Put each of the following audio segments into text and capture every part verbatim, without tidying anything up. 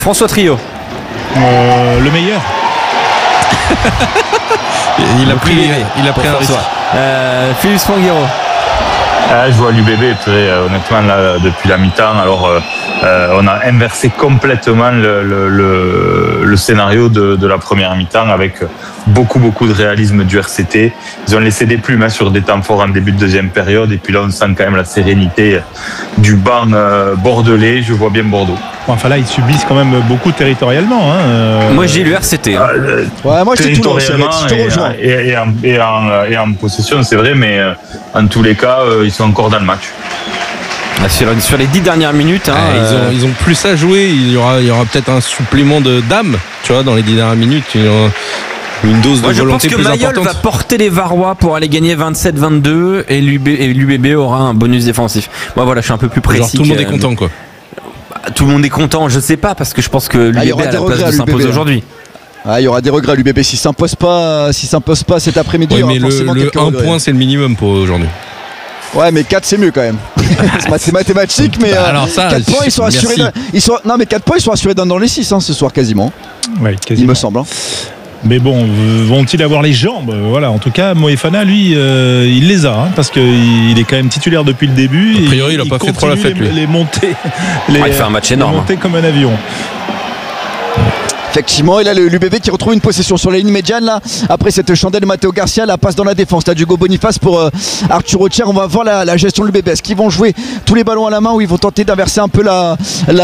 François Trio. Euh, le meilleur. il, a pris, il a pris un risque. Euh, Philippe Spanghero. Ah, je vois l'U B B très euh, honnêtement là, depuis la mi-temps. Alors euh, euh, on a inversé complètement le, le, le, le scénario de, de la première mi-temps avec beaucoup beaucoup de réalisme du R C T. Ils ont laissé des plumes hein, sur des temps forts en début de deuxième période et puis là on sent quand même la sérénité du banc euh, bordelais. Je vois bien Bordeaux. Enfin là ils subissent quand même beaucoup territorialement. Hein. Euh... Moi j'ai lu R C T. Hein. Euh, ouais, moi je dis tout territorialement et, et, et, en, et, en, et en possession c'est vrai, mais euh, en tous les cas euh, ils sont encore dans le match. Sur, sur les dix dernières minutes, hein, ah, ils, ont, euh... ils ont plus à jouer. Il y aura, il y aura peut-être un supplément de d'âme, tu vois, dans les dix dernières minutes. Il y aura une dose de Moi, volonté plus importante. Je pense que Mayol va porter les Varois pour aller gagner vingt-sept vingt-deux et l'U B B aura un bonus défensif. Moi, voilà, je suis un peu plus précis. Genre, tout le monde que, est content, quoi. Tout le monde est content, je sais pas, parce que je pense que l'U B B ah, a la place de s'imposer aujourd'hui. Ah, il y aura des regrets à l'U B B s'il s'impose pas, s'il s'impose pas cet après-midi. Oui, mais le, le un point, c'est le minimum pour aujourd'hui. Ouais, mais quatre c'est mieux quand même. C'est mathématique, mais bah alors ça, quatre points ils sont assurés. Dans, ils sont, non, mais quatre points ils sont assurés dans, dans les six hein, ce soir quasiment. Ouais, quasiment. Il me semble. Hein. Mais bon, vont-ils avoir les jambes? Voilà, en tout cas, Moefana, lui, euh, il les a, hein, parce qu'il est quand même titulaire depuis le début. A priori, il n'a pas fait trop la fête, les, lui. Les montées, les, ah, il fait un match énorme. Les montées comme un avion. Effectivement, et là le l'U B B qui retrouve une possession sur la ligne médiane là. Après cette chandelle de Matteo Garcia, la passe dans la défense. Là Hugo Boniface pour euh, Arturo Thier. On va voir la, la gestion de l'U B B. Est-ce qu'ils vont jouer tous les ballons à la main ou ils vont tenter d'inverser un peu la,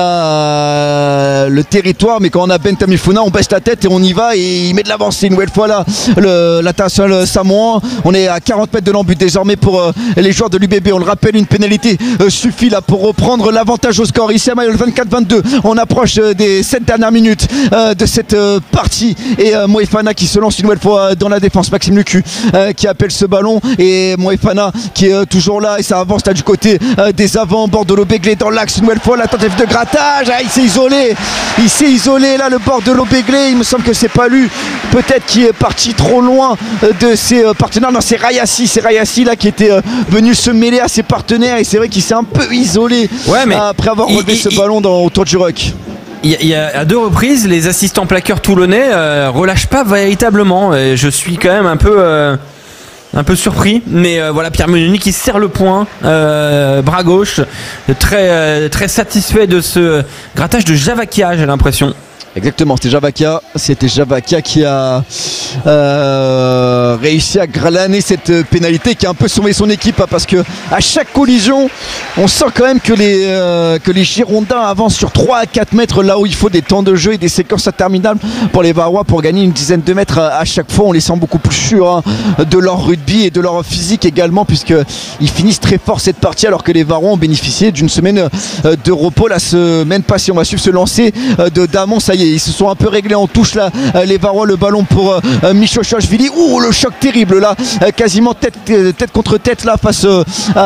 la, le territoire? Mais quand on a Bentamifuna, on baisse la tête et on y va et il met de l'avancée. Une nouvelle fois là, l'international samoan. On est à quarante mètres de l'embut désormais pour euh, les joueurs de l'U B B. On le rappelle, une pénalité euh, suffit là pour reprendre l'avantage au score. Ici à Mayol vingt-quatre vingt-deux. On approche euh, des sept dernières minutes. Euh, de cette euh, partie et euh, Moefana qui se lance une nouvelle fois euh, dans la défense. Maxime Lucu euh, qui appelle ce ballon et Moefana qui est euh, toujours là et ça avance là du côté euh, des avants. Bordelot-Béglé dans l'axe une nouvelle fois, la tentative de grattage. Ah, il s'est isolé, il s'est isolé là le Bordelot-Béglé. Il me semble que c'est pas lui peut-être qui est parti trop loin euh, de ses euh, partenaires. Non, c'est Rayassi, c'est Rayassi là qui était euh, venu se mêler à ses partenaires et c'est vrai qu'il s'est un peu isolé ouais, mais euh, après avoir relevé il, ce il, ballon dans, autour du ruck. Il y, a, il y a à deux reprises, les assistants plaqueurs toulonnais euh, relâchent pas véritablement. Et je suis quand même un peu, euh, un peu surpris. Mais euh, voilà, Pierre Menoni qui serre le poing, euh, bras gauche, très, euh, très satisfait de ce grattage de Javakia, j'ai l'impression. Exactement, c'était Javakia, c'était Javakia qui a euh, réussi à glaner cette pénalité, qui a un peu sauvé son équipe hein, parce que à chaque collision, on sent quand même que les, euh, que les Girondins avancent sur trois à quatre mètres là où il faut des temps de jeu et des séquences interminables pour les Varois pour gagner une dizaine de mètres à, à chaque fois. On les sent beaucoup plus sûrs hein, de leur rugby et de leur physique également puisqu'ils finissent très fort cette partie alors que les Varois ont bénéficié d'une semaine euh, de repos la semaine passée. On va suivre ce lancer euh, de Damon, ça y est. Ils se sont un peu réglés en touche là, les Varois, le ballon pour euh, Michochashvili. Ouh, le choc terrible là, euh, quasiment tête, euh, tête contre tête là face euh,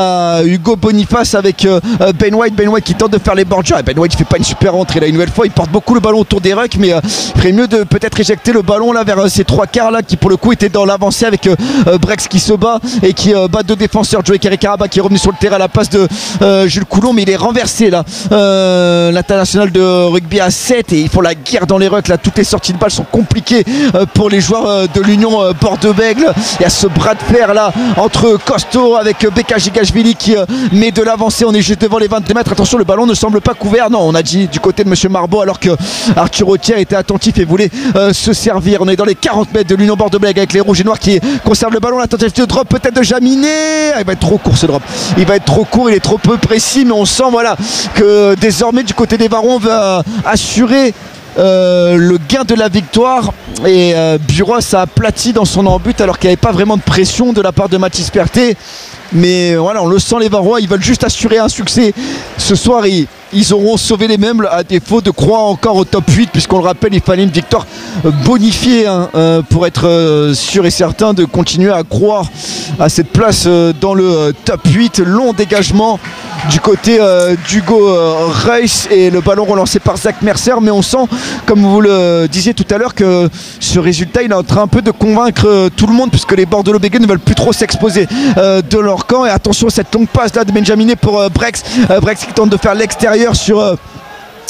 à Hugo Boniface avec euh, Ben White. Ben White qui tente de faire les bords. Ben White qui fait pas une super entrée là une nouvelle fois. Il porte beaucoup le ballon autour des rucks, mais euh, il ferait mieux de peut-être éjecter le ballon là vers euh, ces trois quarts là qui pour le coup étaient dans l'avancée avec euh, Brex qui se bat et qui euh, bat deux défenseurs. Joey Karikaraba qui est revenu sur le terrain à la passe de euh, Jules Coulon, mais il est renversé là. Euh, L'international de rugby à sept et ils font la guerre dans les rucks là, toutes les sorties de balles sont compliquées euh, pour les joueurs euh, de l'Union euh, Bordeaux-Bègles. Il y a ce bras de fer là entre Costo avec euh, Beka Gigashvili qui euh, met de l'avancée. On est juste devant les vingt-deux mètres. Attention, le ballon ne semble pas couvert. Non, on a dit du côté de Monsieur Marbeau alors que Arturo Thier était attentif et voulait euh, se servir. On est dans les quarante mètres de l'Union Bordeaux-Bègles avec les rouges et noirs qui conservent le ballon. La tentative de drop peut-être de Jaminet. Ah, il va être trop court ce drop. Il va être trop court, il est trop peu précis, mais on sent voilà que désormais du côté des Varons on va assurer Euh, le gain de la victoire et euh, Buros a aplati dans son embut alors qu'il n'y avait pas vraiment de pression de la part de Mathis Perté, mais voilà, on le sent, les Varois ils veulent juste assurer un succès ce soir. Ils, ils auront sauvé les meubles à défaut de croire encore au top huit puisqu'on le rappelle, il fallait une victoire bonifiée hein, euh, pour être euh, sûr et certain de continuer à croire à cette place euh, dans le euh, top huit. Long dégagement du côté euh, d'Hugo euh, Reus et le ballon relancé par Zach Mercer, mais on sent, comme vous le disiez tout à l'heure, que ce résultat il est en train un peu de convaincre euh, tout le monde puisque les Bordelot-Béguin ne veulent plus trop s'exposer euh, de leur camp. Et attention à cette longue passe là de Benjaminé pour euh, Brex euh, Brex qui tente de faire l'extérieur sur euh,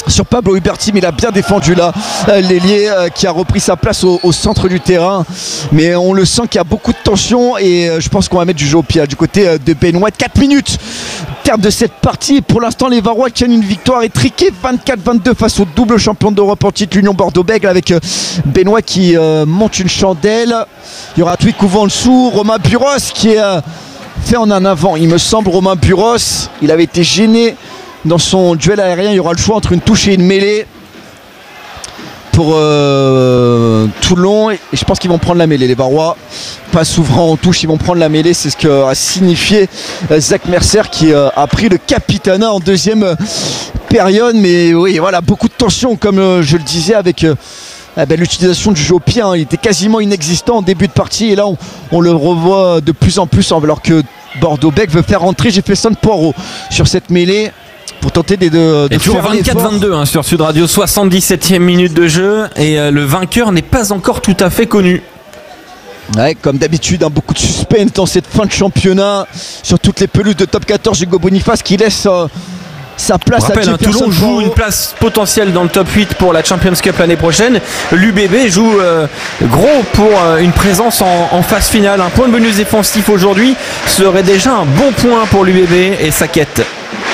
sur Pablo Huberti, mais il a bien défendu là euh, l'ailier euh, qui a repris sa place au, au centre du terrain, mais on le sent qu'il y a beaucoup de tension et euh, je pense qu'on va mettre du jeu au pied du côté euh, de Ben White. Quatre minutes terme de cette partie, pour l'instant les Varois tiennent une victoire étriquée vingt-quatre vingt-deux face au double champion d'Europe en titre, l'Union Bordeaux-Bègles, avec euh, Ben White qui euh, monte une chandelle. Il y aura Twikouvou en dessous, Romain Buros qui est euh, fait en un avant, il me semble. Romain Buros, il avait été gêné dans son duel aérien. Il y aura le choix entre une touche et une mêlée pour euh, Toulon, et je pense qu'ils vont prendre la mêlée, les Varois. Pas souverain en touche, ils vont prendre la mêlée. C'est ce qu'a signifié euh, Zach Mercer qui euh, a pris le capitanat en deuxième euh, période. Mais oui, voilà, beaucoup de tension comme euh, je le disais avec euh, eh ben, l'utilisation du jeu au pied, hein. Il était quasiment inexistant en début de partie et là on, on le revoit de plus en plus, alors que Bordeaux-Bègles veut faire rentrer Jefferson Poirot sur cette mêlée pour tenter de, de, de et toujours vingt-quatre vingt-deux hein, sur Sud Radio, soixante-dix-septième minute de jeu et euh, le vainqueur n'est pas encore tout à fait connu. Ouais, comme d'habitude, hein, beaucoup de suspense dans cette fin de championnat sur toutes les pelouses de top quatorze. Hugo Boniface qui laisse euh, sa place rappelle, à hein, Toulon joue une place potentielle dans le top huit pour la Champions Cup l'année prochaine. L'U B B joue euh, gros pour euh, une présence en, en phase finale. Un point de bonus défensif aujourd'hui serait déjà un bon point pour l'U B B et sa quête.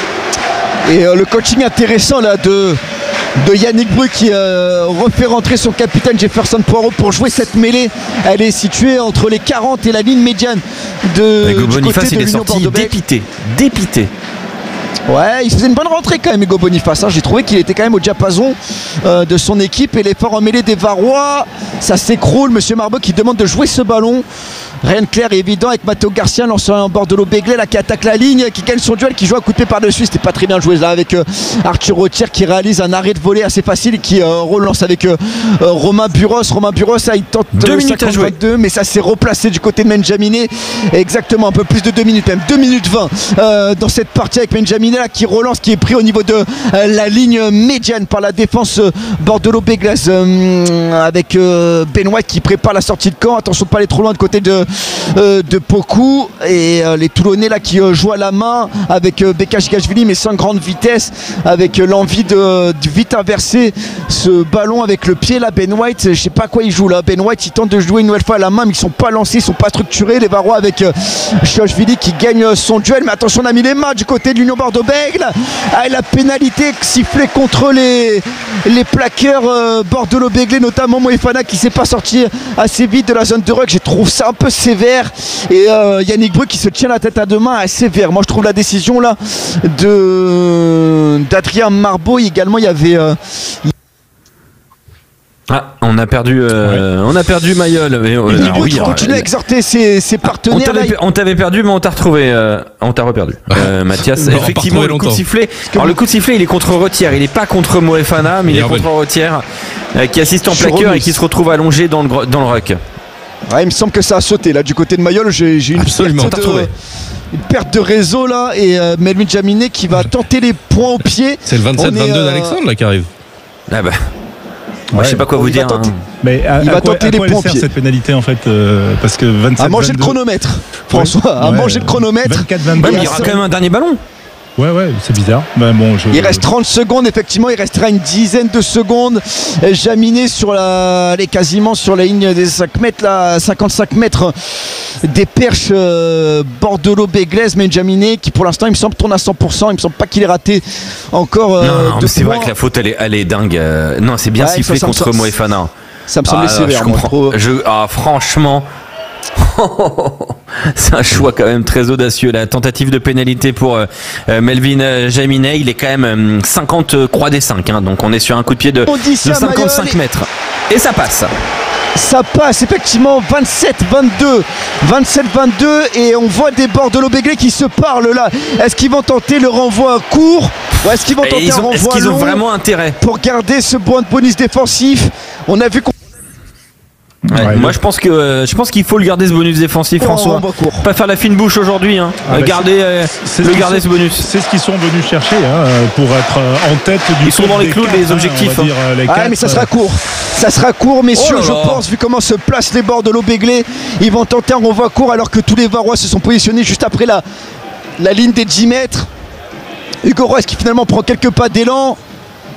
Et euh, le coaching intéressant là de, de Yannick Bru qui euh, refait rentrer son capitaine Jefferson Poirot pour jouer cette mêlée. Elle est située entre les quarante et la ligne médiane de Hugo du Boniface, côté il de est l'Union sorti Bordeaux-Bègles. dépité, dépité. Ouais, il faisait une bonne rentrée quand même, Hugo Boniface, hein. J'ai trouvé qu'il était quand même au diapason euh, de son équipe. Et l'effort en mêlée des Varois, ça s'écroule. Monsieur Marbeau qui demande de jouer ce ballon. Rien de clair et évident avec Matteo Garcia, lanceur en Bordeaux-Bègles là, qui attaque la ligne, qui gagne son duel, qui joue à coup de pied par-dessus. C'était pas très bien joué là avec euh, Arthur Rottier qui réalise un arrêt de volée assez facile et qui euh, relance avec euh, euh, Romain Buros. Romain Buros, là, il tente deux minutes à jouer, mais ça s'est replacé du côté de Benjaminé. Exactement, un peu plus de deux minutes, même deux minutes vingt euh, dans cette partie avec Benjaminé là, qui relance, qui est pris au niveau de euh, la ligne médiane par la défense euh, Bordeaux-Bègles euh, avec euh, Ben White qui prépare la sortie de camp. Attention de pas aller trop loin de côté de Euh, de Pokou et euh, les Toulonnais là qui euh, jouent à la main avec euh, Beka Chikashvili, mais sans grande vitesse, avec euh, l'envie de, de vite inverser ce ballon avec le pied là. Ben White, je sais pas quoi il joue là. Ben White il tente de jouer une nouvelle fois à la main, mais ils sont pas lancés, ils sont pas structurés les Varois, avec euh, Chikashvili qui gagne euh, son duel. Mais attention, on a mis les mains du côté de l'Union Bordeaux-Bègles. Ah, la pénalité sifflée contre les, les plaqueurs euh, Bordeaux-Bègles, notamment Moefana qui s'est pas sorti assez vite de la zone de ruck. Je trouve ça un peu sévère et euh, Yannick Bru qui se tient la tête à deux mains assez sévère. Moi je trouve la décision là de d'Adrien Marbeau également. Il y avait euh, Ah, on a perdu, euh, ouais. on a perdu Mayol. Mais, euh, Yannick Bru oui, qui continue à exhorter ses, ses partenaires. On t'avait, on t'avait perdu, mais on t'a retrouvé. Euh, on t'a reperdu. Euh, Mathias, non, effectivement, le coup de sifflet. Alors le coup de sifflet, il est contre Rottier. Il est pas contre Moefana, mais il, il est contre bon. Rottier, euh, qui assiste en plaqueur et qui se retrouve allongé dans le dans le ruck. Ouais, il me semble que ça a sauté là du côté de Mayol. J'ai, j'ai une, Absolument, perte de, une perte de réseau là et euh, Melvin Jaminet qui va tenter les points au pied. C'est le vingt-sept vingt-deux euh... d'Alexandre là qui arrive. Ah bah. Ouais. Je sais pas quoi vous dire. Tenter... Hein. Mais à, il à va quoi, tenter à les quoi elle pompiers. sert cette pénalité en fait euh, parce que vingt-sept à manger vingt-deux... le chronomètre, François. Ouais, à manger le chronomètre. vingt-quatre vingt-deux. Ouais, mais il y aura quand même un dernier ballon. Ouais, ouais, c'est bizarre. Ben bon, je... Il reste trente secondes, effectivement, il restera une dizaine de secondes. Jaminet sur la, elle est quasiment sur la ligne des cinq mètres, là, cinquante-cinq mètres des perches euh, Bordeaux-Bègles, mais Jaminet qui pour l'instant il me semble tourne à cent pour cent. Il me semble pas qu'il ait raté encore. Euh, non, non mais c'est points. vrai que la faute elle est, elle est dingue. Euh, non, c'est bien ouais, sifflé ça, contre ça, Moefana. Ça me semblait ah, sévère. Je comprends. Je, ah, franchement. C'est un choix quand même très audacieux. La tentative de pénalité pour euh, Melvin euh, Jaminet, il est quand même euh, cinquante croix des cinq, hein, donc on est sur un coup de pied de, de cinquante-cinq mètres et ça passe. Ça passe effectivement vingt-sept vingt-deux vingt-sept vingt-deux et on voit des Bordeaux-Bègles qui se parlent là. Est-ce qu'ils vont tenter le renvoi court ou est-ce qu'ils vont tenter ils ont, un renvoi est-ce qu'ils long ont vraiment intérêt pour garder ce point de bonus défensif? On a vu qu'on Ouais, ouais, moi je pense que euh, je pense qu'il faut le garder ce bonus défensif, François. Pas faire la fine bouche aujourd'hui, hein. ah bah garder euh, c'est, le c'est garder ce bonus. C'est ce qu'ils sont venus chercher hein, pour être en tête du. Ils sont dans les clous des, des objectifs. Hein, dire, les ah quatre, mais ça sera court, ça sera court, messieurs. Oh je pense vu comment se placent les Bordeaux-Bègles, ils vont tenter un renvoi court alors que tous les Varois se sont positionnés juste après la la ligne des dix mètres. Hugo Royce qui finalement prend quelques pas d'élan.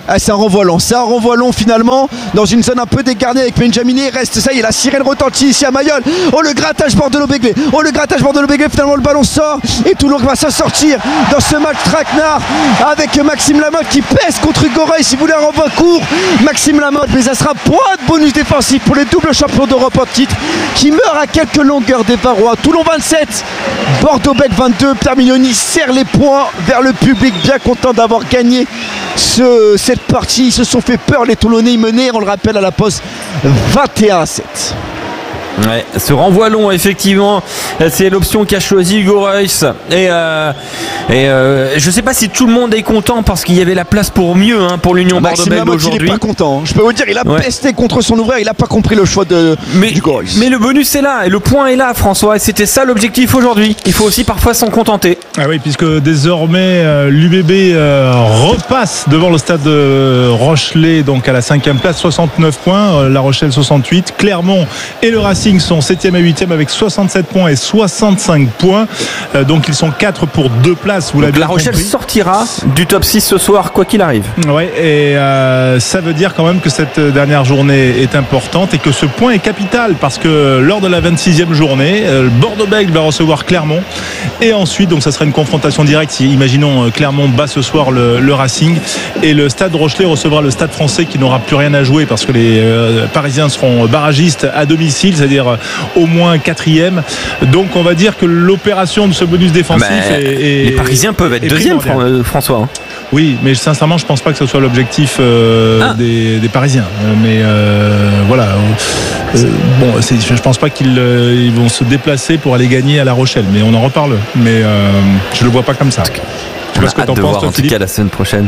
Ah, c'est un renvoi long, c'est un renvoi long finalement dans une zone un peu dégarnie avec Benjaminé. Reste ça y est, la sirène retentit ici à Mayol. Oh le grattage Bordelot-Béglé. Oh le grattage Bordelot-Béglé. Finalement le ballon sort et Toulon va s'en sortir dans ce match traquenard avec Maxime Lamotte qui pèse contre Hugo Reus. Si vous voulez un renvoi court, Maxime Lamotte, mais ça sera point de bonus défensif pour les doubles champions d'Europe en titre qui meurent à quelques longueurs des Varois. Toulon vingt-sept, Bordeaux-Bègles vingt-deux. Pierre Mignoni serre les poings vers le public, bien content d'avoir gagné ce, cette partie. Ils se sont fait peur les Toulonnais, ils menaient, on le rappelle, à la pause vingt et un à sept. Ouais, ce renvoi long, effectivement, c'est l'option qu'a choisi Hugo Reus. Et, euh, et euh, je sais pas si tout le monde est content parce qu'il y avait la place pour mieux hein, pour l'Union Bordeaux-Bègles aujourd'hui. Il est pas content. Je peux vous dire, il a ouais. pesté contre son ouvrier. Il a pas compris le choix de mais, Hugo Reus. Mais le bonus est là et le point est là, François. Et c'était ça l'objectif aujourd'hui. Il faut aussi parfois s'en contenter. Ah oui, puisque désormais euh, l'U B B euh, repasse devant le stade de Rochelet, donc à la cinquième place, soixante-neuf points. Euh, la Rochelle soixante-huit. Clermont et le Racing sont septième et huitième avec soixante-sept points et soixante-cinq points. Euh, donc ils sont quatre pour deux places. Vous l'avez La Rochelle compris. Sortira du top six ce soir, quoi qu'il arrive. Ouais, et euh, ça veut dire quand même que cette dernière journée est importante et que ce point est capital parce que lors de la vingt-sixième journée, euh, Bordeaux-Bègles va recevoir Clermont et ensuite, donc ça sera une confrontation directe. Si, imaginons Clermont bat ce soir le, le Racing et le Stade Rochelet recevra le Stade Français qui n'aura plus rien à jouer parce que les euh, Parisiens seront barragistes à domicile, c'est-à-dire au moins quatrième. Donc on va dire que l'opération de ce bonus défensif bah, est, est, les Parisiens peuvent être deuxième, François. Hein. Oui, mais sincèrement, je pense pas que ce soit l'objectif euh, ah. des, des Parisiens. Mais euh, voilà. Euh, bon, c'est, je pense pas qu'ils euh, ils vont se déplacer pour aller gagner à La Rochelle. Mais on en reparle. Mais euh, je le vois pas comme ça. Je sais pas ce que t'en penses, toi, en tout cas la semaine prochaine.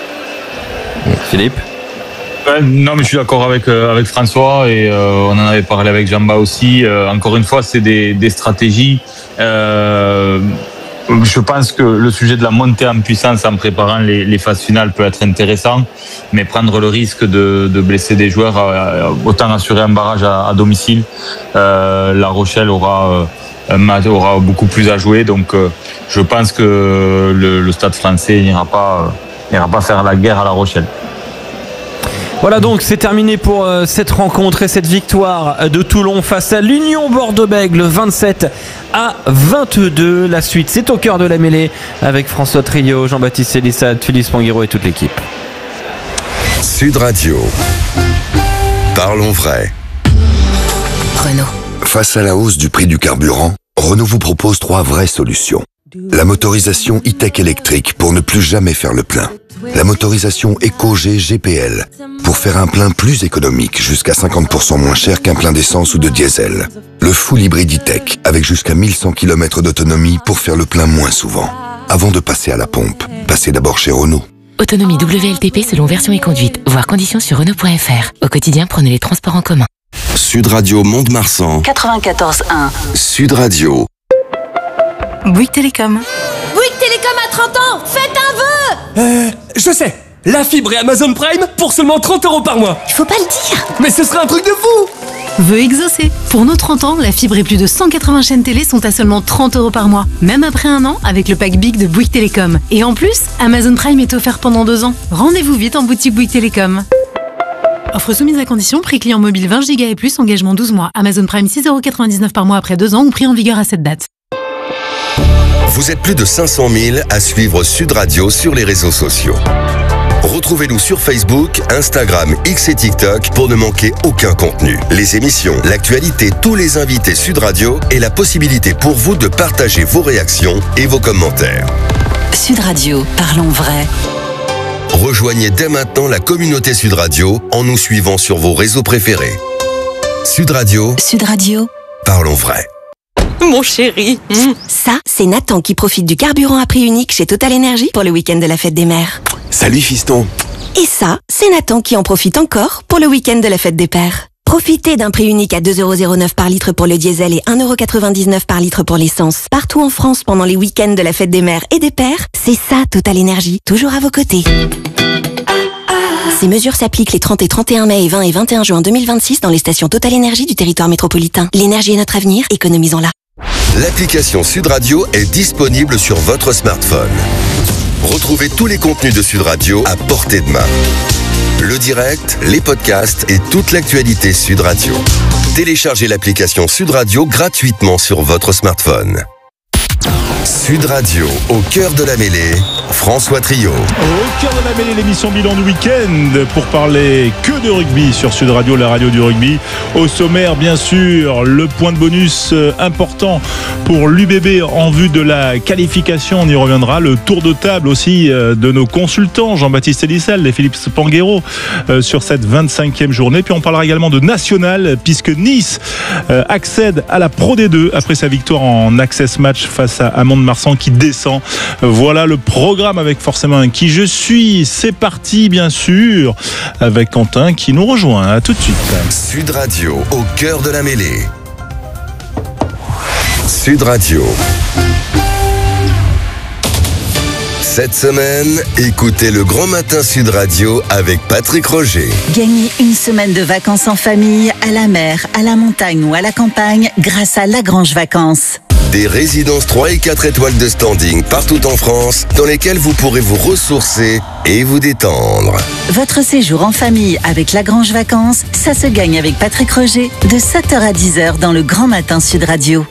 Philippe. Ouais, non mais je suis d'accord avec euh, avec François et euh, on en avait parlé avec Jamba aussi. Euh, encore une fois, c'est des, des stratégies. Euh, je pense que le sujet de la montée en puissance en préparant les, les phases finales peut être intéressant, mais prendre le risque de, de blesser des joueurs, euh, autant assurer un barrage à, à domicile. Euh, La Rochelle aura euh, aura beaucoup plus à jouer, donc euh, je pense que le, le Stade Français n'ira pas euh, n'ira pas faire la guerre à La Rochelle. Voilà, donc c'est terminé pour euh, cette rencontre et cette victoire de Toulon face à l'Union Bordeaux-Bègles, vingt-sept à vingt-deux. La suite, c'est au cœur de la mêlée avec François Trio, Jean-Baptiste Elissade, Philippe Spanghero et toute l'équipe. Sud Radio. Parlons vrai. Renault. Face à la hausse du prix du carburant, Renault vous propose trois vraies solutions. La motorisation e-tech électrique pour ne plus jamais faire le plein. La motorisation EcoG G P L pour faire un plein plus économique, jusqu'à cinquante pour cent moins cher qu'un plein d'essence ou de diesel. Le full hybride e-tech avec jusqu'à mille cent kilomètres d'autonomie pour faire le plein moins souvent. Avant de passer à la pompe, passez d'abord chez Renault. Autonomie W L T P selon version et conduite. Voir conditions sur Renault point F R. Au quotidien, prenez les transports en commun. Sud Radio Mont-de-Marsan. quatre-vingt-quatorze un. Sud Radio. Bouygues Télécom. Bouygues Télécom à trente ans, faites un vœu. Euh, je sais. La fibre et Amazon Prime pour seulement trente euros par mois. Il faut pas le dire. Mais ce serait un truc de fou. Vœu exaucé. Pour nos trente ans, la fibre et plus de cent quatre-vingts chaînes télé sont à seulement trente euros par mois. Même après un an, avec le pack Big de Bouygues Télécom. Et en plus, Amazon Prime est offert pendant deux ans. Rendez-vous vite en boutique Bouygues Télécom. Offre soumise à condition, prix client mobile vingt giga et plus, engagement douze mois. Amazon Prime six euros quatre-vingt-dix-neuf par mois après deux ans ou prix en vigueur à cette date. Vous êtes plus de cinq cent mille à suivre Sud Radio sur les réseaux sociaux. Retrouvez-nous sur Facebook, Instagram, X et TikTok pour ne manquer aucun contenu. Les émissions, l'actualité, tous les invités Sud Radio et la possibilité pour vous de partager vos réactions et vos commentaires. Sud Radio, parlons vrai. Rejoignez dès maintenant la communauté Sud Radio en nous suivant sur vos réseaux préférés. Sud Radio. Sud Radio. Parlons vrai. Mon chéri. Mmh. Ça, c'est Nathan qui profite du carburant à prix unique chez Total Energy pour le week-end de la fête des mères. Salut fiston. Et ça, c'est Nathan qui en profite encore pour le week-end de la fête des pères. Profitez d'un prix unique à deux euros zéro neuf par litre pour le diesel et un euro quatre-vingt-dix-neuf par litre pour l'essence. Partout en France pendant les week-ends de la fête des mères et des pères, c'est ça Total Energy, toujours à vos côtés. Ces mesures s'appliquent les trente et trente et un mai et vingt et vingt et un juin deux mille vingt-six dans les stations Total Energy du territoire métropolitain. L'énergie est notre avenir, économisons-la. L'application Sud Radio est disponible sur votre smartphone. Retrouvez tous les contenus de Sud Radio à portée de main. Le direct, les podcasts et toute l'actualité Sud Radio. Téléchargez l'application Sud Radio gratuitement sur votre smartphone. Sud Radio, au cœur de la mêlée, François Trio. Au cœur de la mêlée, l'émission bilan du week-end pour parler que de rugby sur Sud Radio, la radio du rugby. Au sommaire, bien sûr, le point de bonus important pour l'U B B en vue de la qualification. On y reviendra. Le tour de table aussi de nos consultants, Jean-Baptiste Elissalde et Philippe Spanghero, sur cette vingt-cinquième journée. Puis on parlera également de national, puisque Nice accède à la Pro D deux après sa victoire en Access Match face à Mont-de-Marsan qui descend. Voilà le programme avec forcément un qui je suis. C'est parti, bien sûr, avec Quentin qui nous rejoint. À tout de suite. Sud Radio, au cœur de la mêlée. Sud Radio. Cette semaine, écoutez le Grand Matin Sud Radio avec Patrick Roger. Gagnez une semaine de vacances en famille, à la mer, à la montagne ou à la campagne grâce à Lagrange Vacances. Des résidences trois et quatre étoiles de standing partout en France dans lesquelles vous pourrez vous ressourcer et vous détendre. Votre séjour en famille avec Lagrange Vacances, ça se gagne avec Patrick Roger de sept heures à dix heures dans le Grand Matin Sud Radio.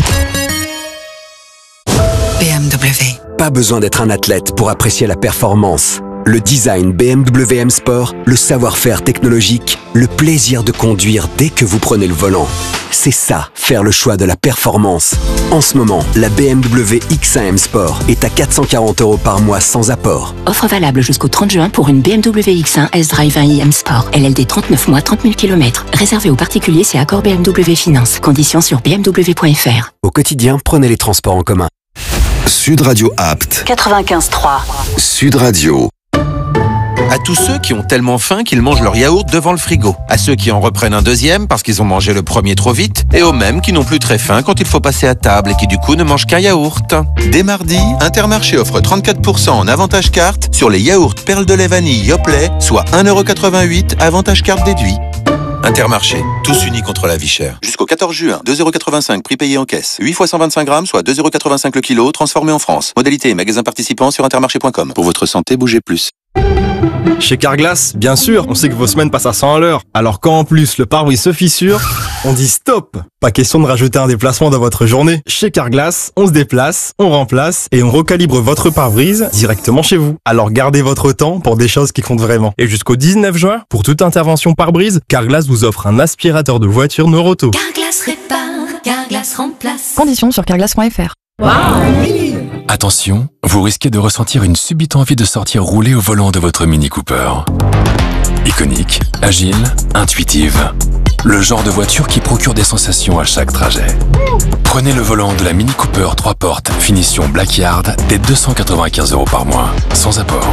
B M W. Pas besoin d'être un athlète pour apprécier la performance. Le design B M W M Sport, le savoir-faire technologique, le plaisir de conduire dès que vous prenez le volant. C'est ça, faire le choix de la performance. En ce moment, la B M W X un M Sport est à quatre cent quarante euros par mois sans apport. Offre valable jusqu'au trente juin pour une B M W X un S-Drive un i M Sport. L L D trente-neuf mois, trente mille kilomètres. Réservé aux particuliers, c'est accord B M W Finance. Conditions sur b m w point f r. Au quotidien, prenez les transports en commun. Sud Radio Apt. quatre-vingt-quinze trois. Sud Radio. À tous ceux qui ont tellement faim qu'ils mangent leur yaourt devant le frigo. À ceux qui en reprennent un deuxième parce qu'ils ont mangé le premier trop vite. Et aux mêmes qui n'ont plus très faim quand il faut passer à table et qui du coup ne mangent qu'un yaourt. Dès mardi, Intermarché offre trente-quatre pour cent en avantage carte sur les yaourts perles de lait vanille Yoplait, soit un euro quatre-vingt-huit, avantage carte déduit. Intermarché, tous unis contre la vie chère. Jusqu'au quatorze juin, deux euros quatre-vingt-cinq prix payé en caisse. huit fois cent vingt-cinq grammes, soit deux euros quatre-vingt-cinq le kilo, transformé en France. Modalité et magasin participant sur intermarché point com. Pour votre santé, bougez plus. Chez Carglass, bien sûr, on sait que vos semaines passent à cent à l'heure. Alors quand en plus le pare-brise se fissure, on dit stop. Pas question de rajouter un déplacement dans votre journée. Chez Carglass, on se déplace, on remplace et on recalibre votre pare-brise directement chez vous. Alors gardez votre temps pour des choses qui comptent vraiment. Et jusqu'au dix-neuf juin, pour toute intervention pare-brise, Carglass vous offre un aspirateur de voiture Noroto. Carglass répare, Carglass remplace. Conditions sur carglass point f r. Wow. Attention, vous risquez de ressentir une subite envie de sortir rouler au volant de votre Mini Cooper. Iconique, agile, intuitive. Le genre de voiture qui procure des sensations à chaque trajet. Prenez le volant de la Mini Cooper trois portes, finition Blackyard, dès deux cent quatre-vingt-quinze euros par mois, sans apport.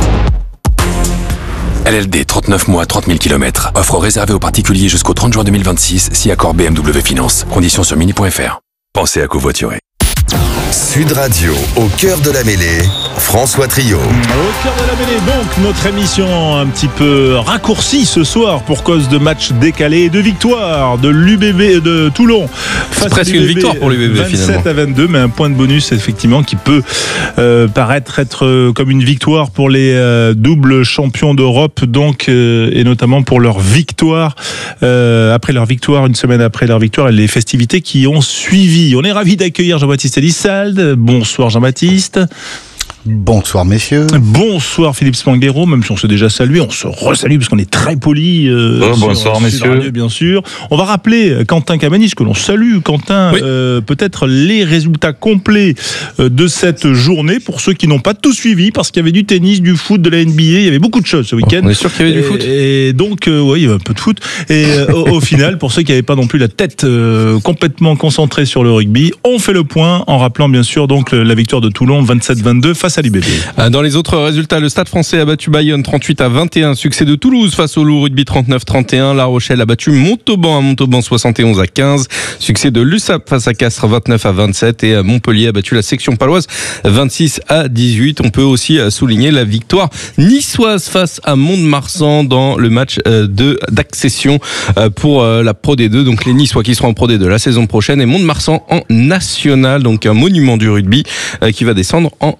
L L D trente-neuf mois, trente mille kilomètres. Offre réservée aux particuliers jusqu'au trente juin deux mille vingt-six, si accord B M W Finance. Conditions sur mini point f r. Pensez à covoiturer. Sud Radio, au cœur de la mêlée, François Trio. Au cœur de la mêlée, donc, notre émission un petit peu raccourcie ce soir pour cause de matchs décalés et de victoire de l'U B B de Toulon. C'est presque une victoire pour l'U B B finalement. vingt-sept à vingt-deux, mais un point de bonus effectivement qui peut euh, paraître être euh, comme une victoire pour les euh, doubles champions d'Europe, donc euh, et notamment pour leur victoire euh, après leur victoire, une semaine après leur victoire et les festivités qui ont suivi. On est ravis d'accueillir Jean-Baptiste Elissalde. Bonsoir Jean-Baptiste. Bonsoir messieurs. Bonsoir Philippe Spanghero, même si on s'est déjà salué, on se resalue parce qu'on est très poli. Euh, oh, bonsoir messieurs. Radio, bien sûr. On va rappeler Quentin Kamenisch, que l'on salue. Quentin, oui. euh, peut-être les résultats complets de cette journée pour ceux qui n'ont pas tout suivi, parce qu'il y avait du tennis, du foot, de la N B A, il y avait beaucoup de choses ce week-end. On est sûr qu'il y avait et, du foot. Et donc, euh, oui, il y avait un peu de foot. Et euh, au, au final, pour ceux qui n'avaient pas non plus la tête euh, complètement concentrée sur le rugby, on fait le point en rappelant bien sûr donc la victoire de Toulon vingt-sept vingt-deux face à l'U B B. Dans les autres résultats, le Stade Français a battu Bayonne trente-huit à vingt et un. Succès de Toulouse face au Loup Rugby trente-neuf trente et un. La Rochelle a battu Montauban à Montauban soixante et onze à quinze. Succès de l'U S A P face à Castres vingt-neuf à vingt-sept. Et Montpellier a battu la section paloise vingt-six à dix-huit. On peut aussi souligner la victoire niçoise face à Mont-de-Marsan dans le match de d'accession pour la Pro D deux. Donc les Niçois qui seront en Pro D deux la saison prochaine et Mont-de-Marsan en national. Donc un monument du rugby qui va descendre en national.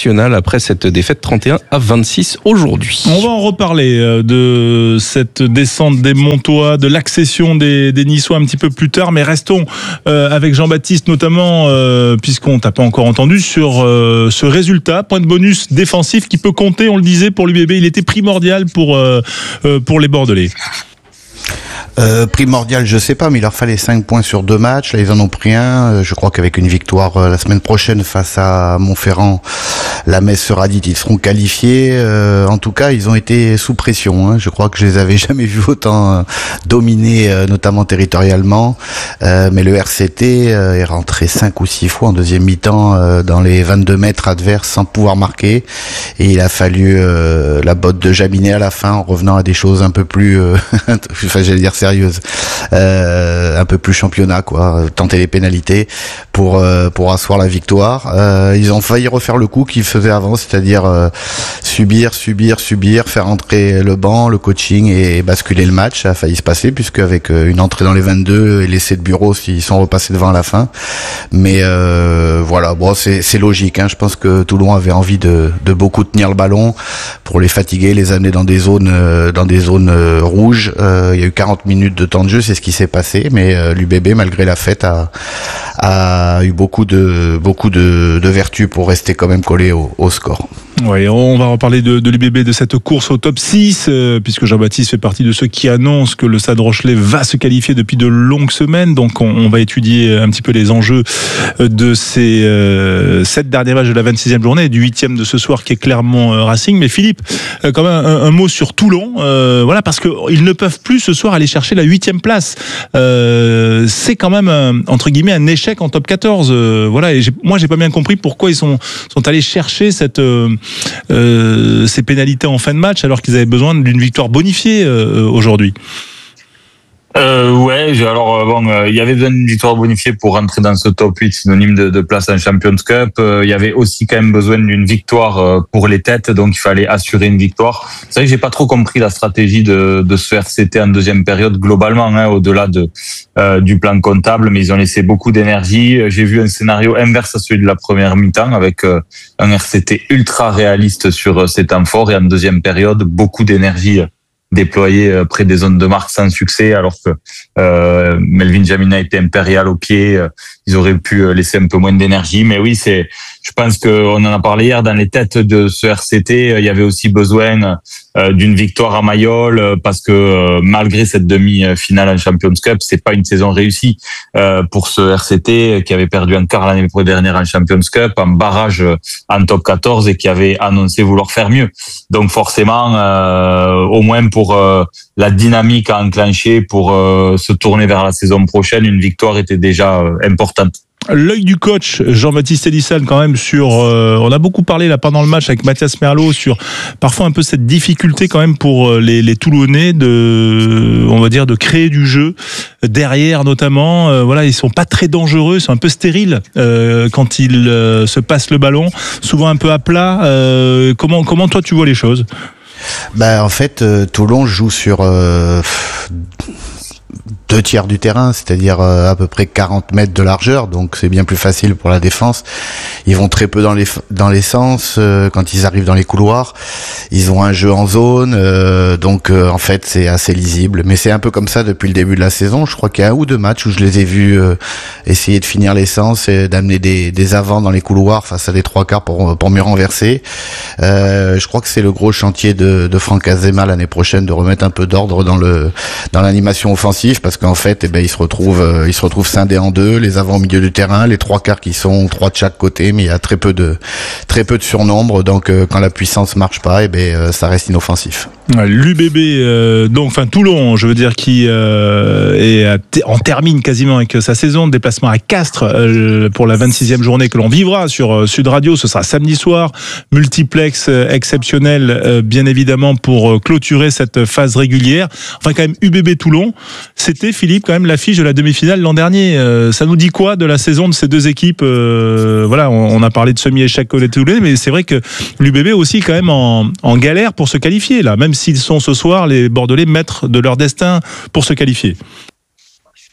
national après cette défaite trente et un à vingt-six aujourd'hui. On va en reparler de cette descente des Montois, de l'accession des, des Niçois un petit peu plus tard, mais restons euh, avec Jean-Baptiste notamment, euh, puisqu'on t'a pas encore entendu, sur euh, ce résultat, point de bonus défensif qui peut compter, on le disait, pour l'U B B, il était primordial pour, euh, euh, pour les Bordelais. Euh, primordial, je sais pas, mais il leur fallait cinq points sur deux matchs. Là, ils en ont pris un. Je crois qu'avec une victoire euh, la semaine prochaine face à Montferrand, la messe sera dite, ils seront qualifiés. Euh, en tout cas, ils ont été sous pression. Hein. Je crois que je les avais jamais vus autant euh, dominés, euh, notamment territorialement. Euh, mais le R C T euh, est rentré cinq ou six fois en deuxième mi-temps euh, dans les vingt-deux mètres adverses sans pouvoir marquer. Et il a fallu euh, la botte de Jaminet à la fin, en revenant à des choses un peu plus, euh, enfin, j'allais dire sérieuse, euh, un peu plus championnat, quoi, tenter les pénalités pour euh, pour asseoir la victoire. Euh, ils ont failli refaire le coup qu'ils faisaient avant, c'est-à-dire euh, subir, subir, subir, faire entrer le banc, le coaching et basculer le match. Ça a failli se passer puisque avec une entrée dans les vingt-deux et l'essai de Bureau, ils sont repassés devant à la fin. Mais euh, voilà, bon, c'est c'est logique. Hein. Je pense que Toulon avait envie de de beaucoup tenir le ballon pour les fatiguer, les amener dans des zones euh, dans des zones euh, rouges. Euh, il y a eu quarante minutes de temps de jeu, c'est ce qui s'est passé, mais euh, l'U B B, malgré la fête, a, a eu beaucoup de beaucoup de, de vertus pour rester quand même collé au, au score. Oui, on va reparler de, de l'U B B, de cette course au top six, euh, puisque Jean-Baptiste fait partie de ceux qui annoncent que le Stade Rochelais va se qualifier depuis de longues semaines. Donc on, on va étudier un petit peu les enjeux de ces euh, sept derniers matchs de la vingt-sixième journée et du huitième de ce soir qui est Clermont euh, Racing. Mais Philippe, euh, quand même un, un mot sur Toulon, euh, voilà, parce qu'ils ne peuvent plus ce soir aller chercher la huitième place. Euh, c'est quand même un, entre guillemets un échec en top quatorze. Euh, voilà, et j'ai, moi j'ai pas bien compris pourquoi ils sont sont allés chercher cette euh, Euh, ces pénalités en fin de match alors qu'ils avaient besoin d'une victoire bonifiée euh, aujourd'hui. Euh, ouais, alors euh, bon, euh, il y avait besoin d'une victoire bonifiée pour rentrer dans ce top huit, synonyme de, de place en Champions Cup. Euh, il y avait aussi quand même besoin d'une victoire euh, pour les têtes, donc il fallait assurer une victoire. C'est vrai que j'ai pas trop compris la stratégie de, de ce R C T en deuxième période globalement, hein, au-delà de euh, du plan comptable, mais ils ont laissé beaucoup d'énergie. J'ai vu un scénario inverse à celui de la première mi-temps avec euh, un R C T ultra réaliste sur ces temps forts et en deuxième période beaucoup d'énergie déployé près des zones de marque sans succès, alors que euh, Melvin Jaminet était impérial au pied. Ils auraient pu laisser un peu moins d'énergie. Mais oui, c'est, je pense qu'on en a parlé hier, dans les têtes de ce R C T, il y avait aussi besoin euh, d'une victoire à Mayol, parce que euh, malgré cette demi-finale en Champions Cup, c'est pas une saison réussie euh, pour ce R C T qui avait perdu un quart l'année dernière en Champions Cup, en barrage en top quatorze et qui avait annoncé vouloir faire mieux. Donc forcément, euh, au moins pour Pour euh, la dynamique à enclencher pour euh, se tourner vers la saison prochaine, une victoire était déjà euh, importante. L'œil du coach Jean-Baptiste Elissalde quand même sur, euh, on a beaucoup parlé là pendant le match avec Mathias Merlot sur parfois un peu cette difficulté quand même pour les, les Toulonnais de, on va dire, de créer du jeu derrière notamment. Euh, voilà, ils sont pas très dangereux, ils sont un peu stériles euh, quand ils euh, se passent le ballon, souvent un peu à plat. Euh, comment comment toi tu vois les choses? Bah en fait, euh, Toulon joue sur euh, deux tiers du terrain, c'est-à-dire euh, à peu près quarante mètres de largeur, donc c'est bien plus facile pour la défense. Ils vont très peu dans les dans les sens euh, quand ils arrivent dans les couloirs. Ils ont un jeu en zone, euh, donc euh, en fait c'est assez lisible. Mais c'est un peu comme ça depuis le début de la saison. Je crois qu'il y a un ou deux matchs où je les ai vus euh, essayer de finir les sens et d'amener des, des avants dans les couloirs face à des trois quarts pour pour mieux renverser. Euh, je crois que c'est le gros chantier de, de Franck Azema l'année prochaine, de remettre un peu d'ordre dans le dans l'animation offensive, parce qu'en fait, eh ben, ils se retrouvent, euh, ils se retrouvent scindés en deux, les avants au milieu du terrain, les trois quarts qui sont trois de chaque côté, mais il y a très peu de, très peu de surnombre. Donc, euh, quand la puissance marche pas, eh ben, euh, ça reste inoffensif. L'U B B, euh, donc, enfin Toulon, je veux dire, qui euh, est à, en termine quasiment avec sa saison de déplacement à Castres euh, pour la vingt-sixième journée que l'on vivra sur euh, Sud Radio. Ce sera samedi soir, multiplex euh, exceptionnel, euh, bien évidemment, pour euh, clôturer cette phase régulière. Enfin, quand même, U B B Toulon, c'était, Philippe, quand même l'affiche de la demi-finale l'an dernier. Euh, ça nous dit quoi de la saison de ces deux équipes? euh, Voilà, on, on a parlé de semi-échec Toulon, mais c'est vrai que l'U B B aussi quand même en, en galère pour se qualifier là, même s'ils sont ce soir les Bordelais maîtres de leur destin pour se qualifier.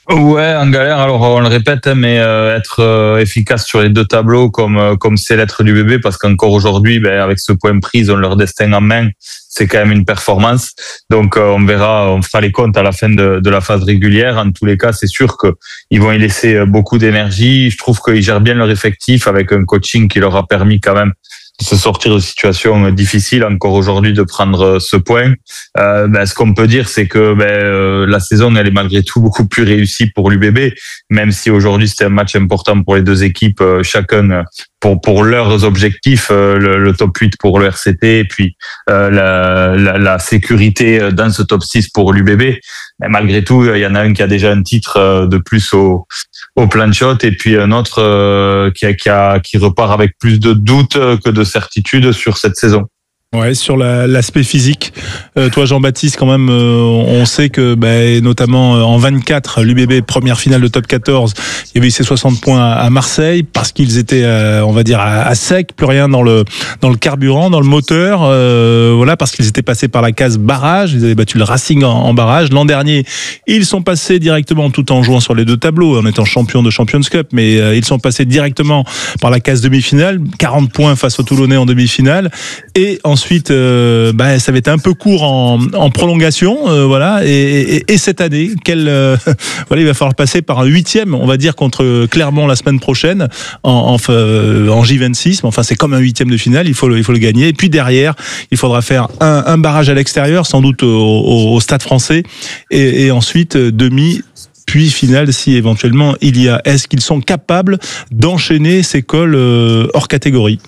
Ouais, en galère. Alors on le répète, mais euh, être euh, efficace sur les deux tableaux, comme comme c'est l'être du bébé, parce qu'encore aujourd'hui, ben, avec ce point pris, ils ont leur destin en main. C'est quand même une performance. Donc euh, on verra, on fera les comptes à la fin de, de la phase régulière. En tous les cas, c'est sûr que ils vont y laisser beaucoup d'énergie. Je trouve qu'ils gèrent bien leur effectif avec un coaching qui leur a permis quand même de se sortir de situations difficiles encore aujourd'hui, de prendre ce point. Euh, ben, ce qu'on peut dire, c'est que ben, euh, la saison, elle est malgré tout beaucoup plus réussie pour l'U B B, même si aujourd'hui c'était un match important pour les deux équipes, euh, chacun pour pour leurs objectifs, euh, le, le top huit pour le R C T et puis euh, la, la, la sécurité dans ce top six pour l'U B B. Mais malgré tout, il y en a un qui a déjà un titre de plus au au planchot et puis un autre euh, qui a, qui a qui repart avec plus de doutes que de certitudes sur cette saison. Ouais, sur la, l'aspect physique, euh, toi Jean-Baptiste, quand même, euh, on sait que, bah, notamment en vingt-quatre, l'U B B première finale de top quatorze, il y avait eu ces soixante points à Marseille parce qu'ils étaient, euh, on va dire, à, à sec, plus rien dans le dans le carburant, dans le moteur, euh, voilà, parce qu'ils étaient passés par la case barrage, ils avaient battu le Racing en, en barrage. L'an dernier, ils sont passés directement, tout en jouant sur les deux tableaux, en étant champions de Champions Cup, mais euh, ils sont passés directement par la case demi-finale, quarante points face aux Toulonnais en demi-finale, et en Ensuite, euh, bah, ça avait été un peu court en, en prolongation, euh, voilà. Et, et, et cette année, quel, euh, voilà, il va falloir passer par un huitième, on va dire, contre Clermont la semaine prochaine en, en, en J vingt-six. Mais enfin, c'est comme un huitième de finale, il faut le, il faut le gagner. Et puis derrière, il faudra faire un, un barrage à l'extérieur, sans doute au, au, au Stade Français, et, et ensuite demi. Puis finale si éventuellement il y a. Est-ce qu'ils sont capables d'enchaîner ces cols euh, hors catégorie?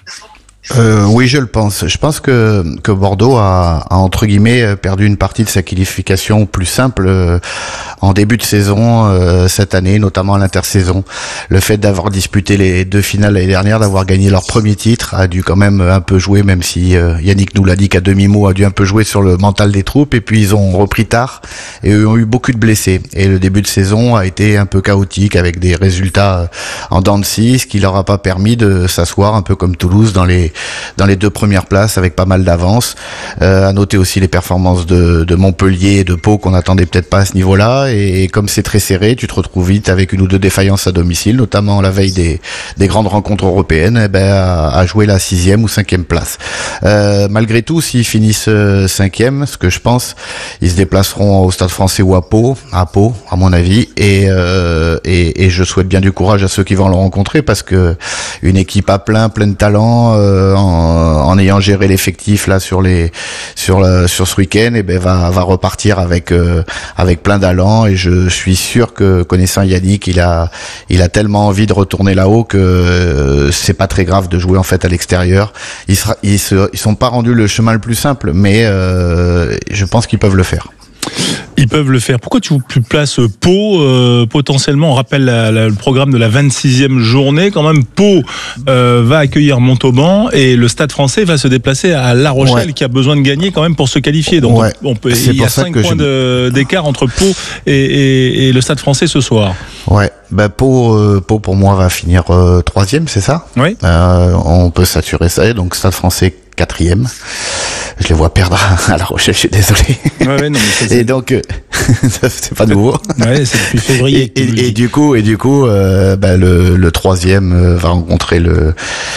Euh, oui, je le pense. Je pense que que Bordeaux a, a entre guillemets perdu une partie de sa qualification plus simple euh, en début de saison euh, cette année, notamment à l'intersaison. Le fait d'avoir disputé les deux finales l'année dernière, d'avoir gagné leur premier titre, a dû quand même un peu jouer, même si euh, Yannick nous l'a dit qu'à demi-mot, a dû un peu jouer sur le mental des troupes. Et puis ils ont repris tard et eux ont eu beaucoup de blessés. Et le début de saison a été un peu chaotique avec des résultats en dents de scie, ce qui leur a pas permis de s'asseoir un peu comme Toulouse dans les dans les deux premières places avec pas mal d'avance. Euh, à noter aussi les performances de, de Montpellier et de Pau qu'on n'attendait peut-être pas à ce niveau-là. Et, et comme c'est très serré, tu te retrouves vite avec une ou deux défaillances à domicile, notamment la veille des, des grandes rencontres européennes, eh ben, à, à jouer la sixième ou cinquième place. Euh, malgré tout, s'ils finissent cinquième, ce que je pense, ils se déplaceront au Stade Français ou à Pau, à Pau, à mon avis. Et, euh, et, et je souhaite bien du courage à ceux qui vont le rencontrer parce que une équipe à plein, plein de talent. Euh, En, en ayant géré l'effectif là sur les sur le, sur ce week-end, et ben va va repartir avec euh, avec plein d'allant et je suis sûr que connaissant Yannick, il a il a tellement envie de retourner là-haut que euh, c'est pas très grave de jouer en fait à l'extérieur. Ils sera, ils se ils sont pas rendus le chemin le plus simple, mais euh, je pense qu'ils peuvent le faire. Ils peuvent le faire. Pourquoi tu, tu places Pau euh, potentiellement? On rappelle la, la, le programme de la vingt-sixième journée. Quand même, Pau euh, va accueillir Montauban et le Stade Français va se déplacer à La Rochelle, ouais, qui a besoin de gagner quand même pour se qualifier. Donc ouais, on peut, il y a cinq points de, d'écart entre Pau et, et, et le Stade Français ce soir. Ouais, bah Pau, euh, Pau pour moi va finir euh, troisième, c'est ça? Oui. Euh, on peut s'assurer ça. Donc Stade Français quatrième. Je les vois perdre à La Rochelle, je suis désolé. Ouais, ouais, non, mais et donc, euh, c'est pas nouveau. Ouais, c'est depuis février. Et, et, et du coup, et du coup, euh, bah, le, le troisième euh, va rencontrer le,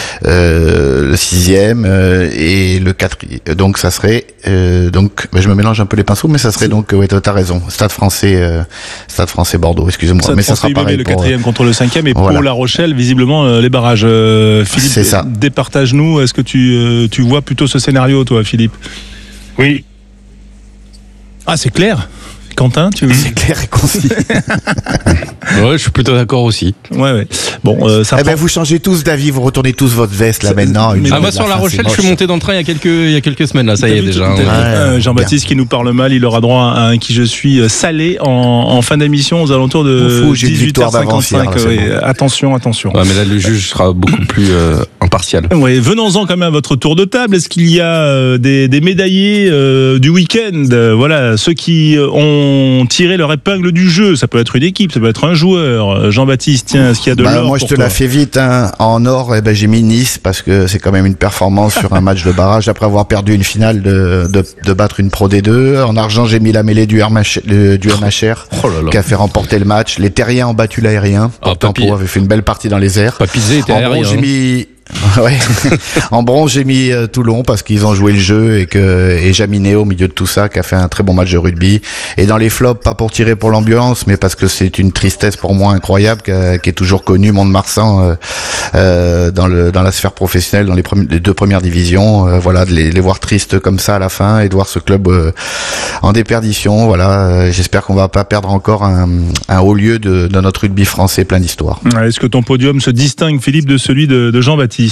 euh, le sixième euh, et le quatrième. Donc, ça serait, euh, donc, bah, je me mélange un peu les pinceaux, mais ça serait donc, ouais, t'as raison. Stade Français, euh, Stade Français Bordeaux. Excuse-moi, Stade mais Français, ça sera pareil le pour quatrième contre le cinquième et voilà. pour La Rochelle, visiblement euh, les barrages. Euh, Philippe, c'est ça. Départage-nous. Est-ce que tu, euh, tu vois plutôt ce scénario, toi, Philippe? Oui. Ah, c'est clair. Quentin, tu veux... C'est clair et concis. Ouais, je suis plutôt d'accord aussi. Ouais, ouais. Bon, euh, ça. Eh ben, vous changez tous d'avis, vous retournez tous votre veste là maintenant. Ah, moi sur La Rochelle, je suis monté dans le train il y a quelques, il y a quelques semaines là, ça y est déjà. Ouais, euh, Jean-Baptiste bien. Qui nous parle mal, il aura droit à un qui je suis salé en, en fin d'émission aux alentours de dix-huit heures cinquante-cinq. Ouais, bon. Attention, attention. Ouais, mais là le juge sera beaucoup plus euh, impartial. Oui, venons-en quand même à votre tour de table. Est-ce qu'il y a euh, des, des médaillés euh, du week-end euh, Voilà, ceux qui ont tiré leur épingle du jeu. Ça peut être une équipe, ça peut être un joueur. Jean-Baptiste, tiens, est-ce qu'il y a de bah, l'or Moi, je te toi la fais vite. Hein. En or, eh ben, j'ai mis Nice parce que c'est quand même une performance sur un match de barrage après avoir perdu une finale de, de, de battre une Pro D deux. En argent, j'ai mis la mêlée du, R M H, le, du M H R oh là là. qui a fait remporter le match. Les Terriens ont battu l'aérien. Oh, Pourtant, Pau avait fait une belle partie dans les airs. Papizé était en aérien. bronze, j'ai mis... ouais. En bronze, j'ai mis euh, Toulon parce qu'ils ont joué le jeu et que et Jaminet au milieu de tout ça qui a fait un très bon match de rugby. Et dans les flops, pas pour tirer pour l'ambiance, mais parce que c'est une tristesse pour moi incroyable qui, a, qui est toujours connue, Mont-de-Marsan euh, euh, dans le dans la sphère professionnelle, dans les, premi- les deux premières divisions. Euh, voilà, de les, les voir tristes comme ça à la fin et de voir ce club euh, en déperdition. Voilà, euh, j'espère qu'on va pas perdre encore un, un haut lieu de, de notre rugby français plein d'histoire. Est-ce que ton podium se distingue, Philippe, de celui de, de Jean-Baptiste?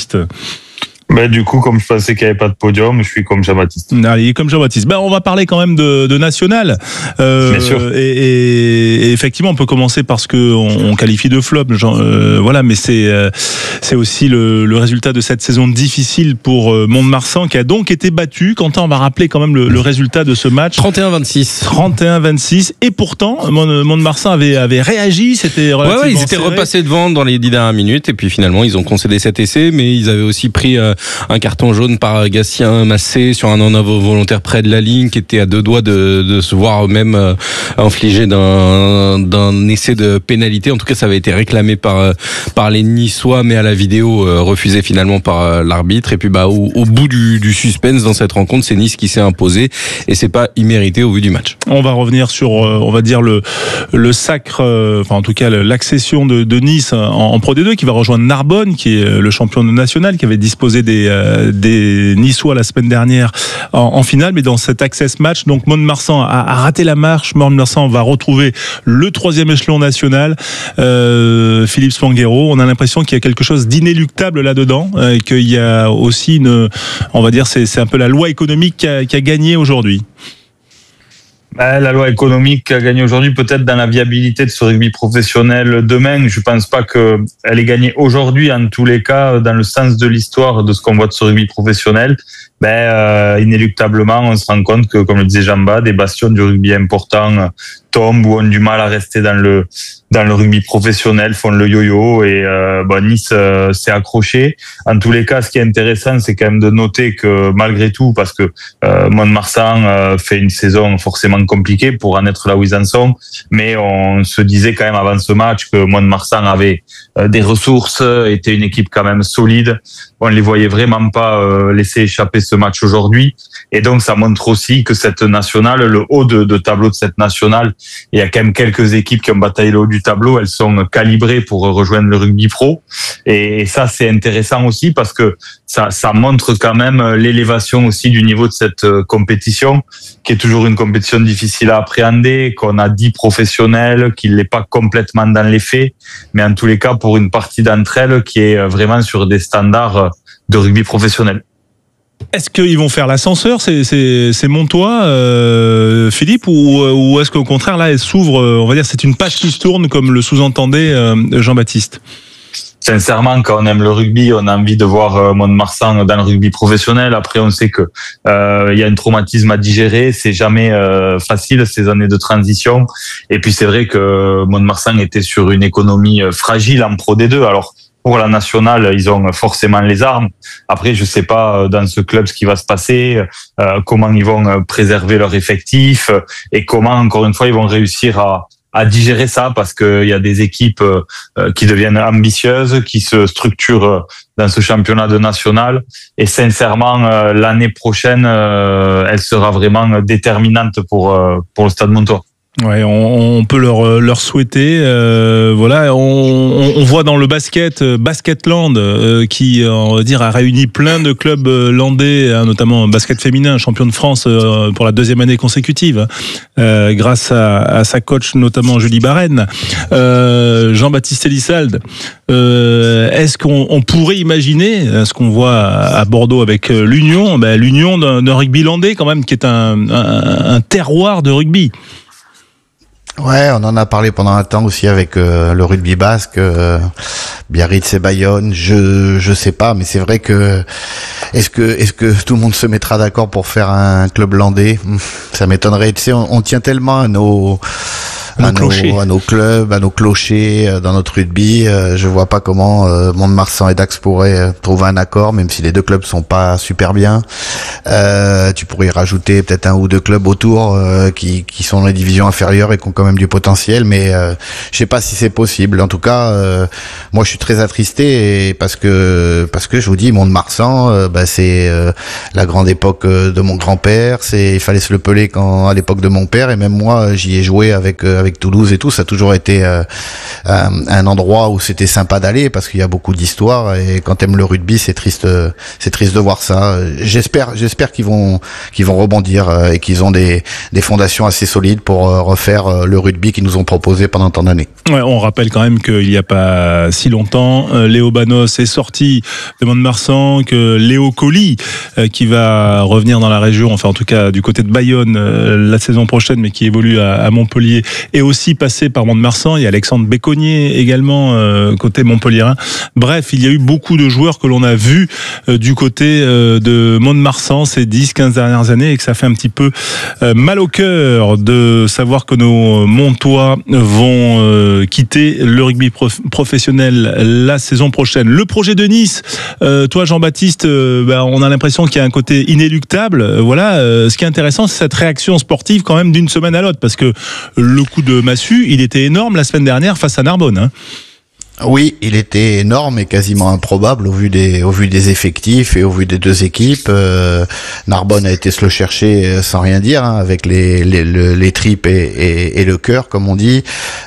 Ben, du coup, comme je pensais qu'il n'y avait pas de podium, je suis comme Jean-Baptiste. Allez, comme Jean-Baptiste. Ben, on va parler quand même de, de national. Euh, Bien sûr. Et, et, et effectivement, on peut commencer par ce que on, on qualifie de flop. Genre, euh, voilà, mais c'est euh, c'est aussi le, le résultat de cette saison difficile pour euh, Mont-de-Marsan qui a donc été battu. Quentin, on va rappeler quand même le, le résultat de ce match. trente et un vingt-six. trente et un vingt-six. Et pourtant, Mont-de-Marsan avait avait réagi. C'était relativement ouais, ouais, ils étaient serré. repassés devant dans les dix dernières minutes et puis finalement ils ont concédé cet essai, mais ils avaient aussi pris euh, un carton jaune par Gatien Massé sur un en avant volontaire près de la ligne, qui était à deux doigts de, de se voir même euh, infligé d'un, d'un essai de pénalité. En tout cas, ça avait été réclamé par par les Niçois, mais à la vidéo euh, refusé finalement par euh, l'arbitre. Et puis bah au, au bout du, du suspense dans cette rencontre, c'est Nice qui s'est imposé et c'est pas immérité au vu du match. On va revenir sur, euh, on va dire le le sacre, euh, enfin en tout cas l'accession de, de Nice en, en Pro D deux, qui va rejoindre Narbonne, qui est le champion national, qui avait disposé des euh, des Niçois la semaine dernière en, en finale. Mais dans cet access match, donc Mont-de-Marsan a, a raté la marche. Mont-de-Marsan va retrouver le troisième échelon national. Euh, Philippe Spanghero, on a l'impression qu'il y a quelque chose d'inéluctable là-dedans, euh, et qu'il y a aussi une, on va dire, c'est, c'est un peu la loi économique qui a, qui a gagné aujourd'hui. La loi économique qui a gagné aujourd'hui, peut-être dans la viabilité de ce rugby professionnel demain. Je pense pas qu'elle ait gagné aujourd'hui, en tous les cas, dans le sens de l'histoire de ce qu'on voit de ce rugby professionnel. Ben, euh, inéluctablement, on se rend compte que, comme le disait Jamba, des bastions du rugby important tombent ou ont du mal à rester dans le dans le rugby professionnel, font le yo-yo, et euh, bon, Nice euh, s'est accroché. En tous les cas, ce qui est intéressant, c'est quand même de noter que malgré tout, parce que euh, Mont-de-Marsan euh, fait une saison forcément compliquée pour en être là où ils en sont, mais on se disait quand même avant ce match que Mont-de-Marsan avait euh, des ressources, était une équipe quand même solide. On ne les voyait vraiment pas euh, laisser échapper ce match aujourd'hui, et donc ça montre aussi que cette nationale, le haut de, de tableau de cette nationale, il y a quand même quelques équipes qui ont bataillé le haut du tableau, elles sont calibrées pour rejoindre le rugby pro, et ça c'est intéressant aussi parce que ça, ça montre quand même l'élévation aussi du niveau de cette compétition, qui est toujours une compétition difficile à appréhender, qu'on a dix professionnels, qu'il n'est pas complètement dans les faits, mais en tous les cas pour une partie d'entre elles qui est vraiment sur des standards de rugby professionnel. Est-ce qu'ils vont faire l'ascenseur, c'est, c'est, c'est Montois, euh, Philippe, ou, ou est-ce qu'au contraire, là, elle s'ouvre, on va dire, c'est une page qui se tourne, comme le sous-entendait euh, Jean-Baptiste? Sincèrement, quand on aime le rugby, on a envie de voir Mont-de-Marsan dans le rugby professionnel. Après, on sait que euh, il y a un traumatisme à digérer. C'est jamais euh, facile ces années de transition. Et puis c'est vrai que Mont-de-Marsan était sur une économie fragile en Pro D deux. Alors pour la nationale, ils ont forcément les armes. Après, je sais pas dans ce club ce qui va se passer, euh, comment ils vont préserver leur effectif et comment, encore une fois, ils vont réussir à à digérer ça, parce qu'il y a des équipes euh, qui deviennent ambitieuses, qui se structurent dans ce championnat de national. Et sincèrement, euh, l'année prochaine, euh, elle sera vraiment déterminante pour euh, pour le Stade Montois. Ouais, on, on peut leur leur souhaiter. Euh, voilà, on, on voit dans le basket, Basketland, euh, qui on va dire a réuni plein de clubs landais, hein, notamment basket féminin, champion de France euh, pour la deuxième année consécutive, euh, grâce à, à sa coach notamment Julie Barène. Euh, Jean-Baptiste Elissalde, euh, est-ce qu'on on pourrait imaginer ce qu'on voit à Bordeaux avec l'Union, ben, l'Union d'un, d'un rugby landais quand même, qui est un, un, un terroir de rugby? Ouais, on en a parlé pendant un temps aussi avec euh, le rugby basque, euh, Biarritz et Bayonne. Je je sais pas, mais c'est vrai que est-ce que est-ce que tout le monde se mettra d'accord pour faire un club landais? Ça m'étonnerait. Tu sais, on, on tient tellement à nos à nos, à nos clubs, à nos clochers, dans notre rugby. Euh, je vois pas comment euh, Mont-de-Marsan et Dax pourraient euh, trouver un accord, même si les deux clubs sont pas super bien. Euh, tu pourrais y rajouter peut-être un ou deux clubs autour euh, qui, qui sont dans les divisions inférieures et qui ont quand même du potentiel, mais euh, je sais pas si c'est possible. En tout cas, euh, moi je suis très attristé et parce que parce que je vous dis, Mont-de-Marsan, euh, bah, c'est euh, la grande époque de mon grand-père. C'est il fallait se le peler quand à l'époque de mon père, et même moi j'y ai joué avec euh, avec Toulouse et tout. Ça a toujours été euh, un, un endroit où c'était sympa d'aller parce qu'il y a beaucoup d'histoire, et quand t'aimes le rugby, c'est triste euh, c'est triste de voir ça. J'espère j'espère qu'ils vont qu'ils vont rebondir euh, et qu'ils ont des des fondations assez solides pour euh, refaire euh, le rugby qu'ils nous ont proposé pendant tant d'années. Ouais, on rappelle quand même qu'il n'y a pas si longtemps, euh, Léo Banos est sorti de Mont-de-Marsan, que Léo Colli, euh, qui va revenir dans la région, enfin en tout cas du côté de Bayonne euh, la saison prochaine, mais qui évolue à, à Montpellier, est aussi passé par Mont-de-Marsan. Il y a Alexandre Béconnier également euh, côté montpelliérain. Bref, il y a eu beaucoup de joueurs que l'on a vus euh, du côté euh, de Mont-de-Marsan ces dix quinze dernières années, et que ça fait un petit peu euh, mal au cœur de savoir que nos Montois vont euh, quitter le rugby prof- professionnel la saison prochaine. Le projet de Nice, euh, toi Jean-Baptiste, euh, bah, on a l'impression qu'il y a un côté inéluctable. Euh, voilà, euh, ce qui est intéressant, c'est cette réaction sportive quand même d'une semaine à l'autre, parce que le coup de massue, il était énorme la semaine dernière face à Narbonne. Hein. Oui, il était énorme et quasiment improbable au vu des au vu des effectifs et au vu des deux équipes. Euh, Narbonne a été se le chercher sans rien dire, hein, avec les les, le, les tripes et, et, et le cœur, comme on dit.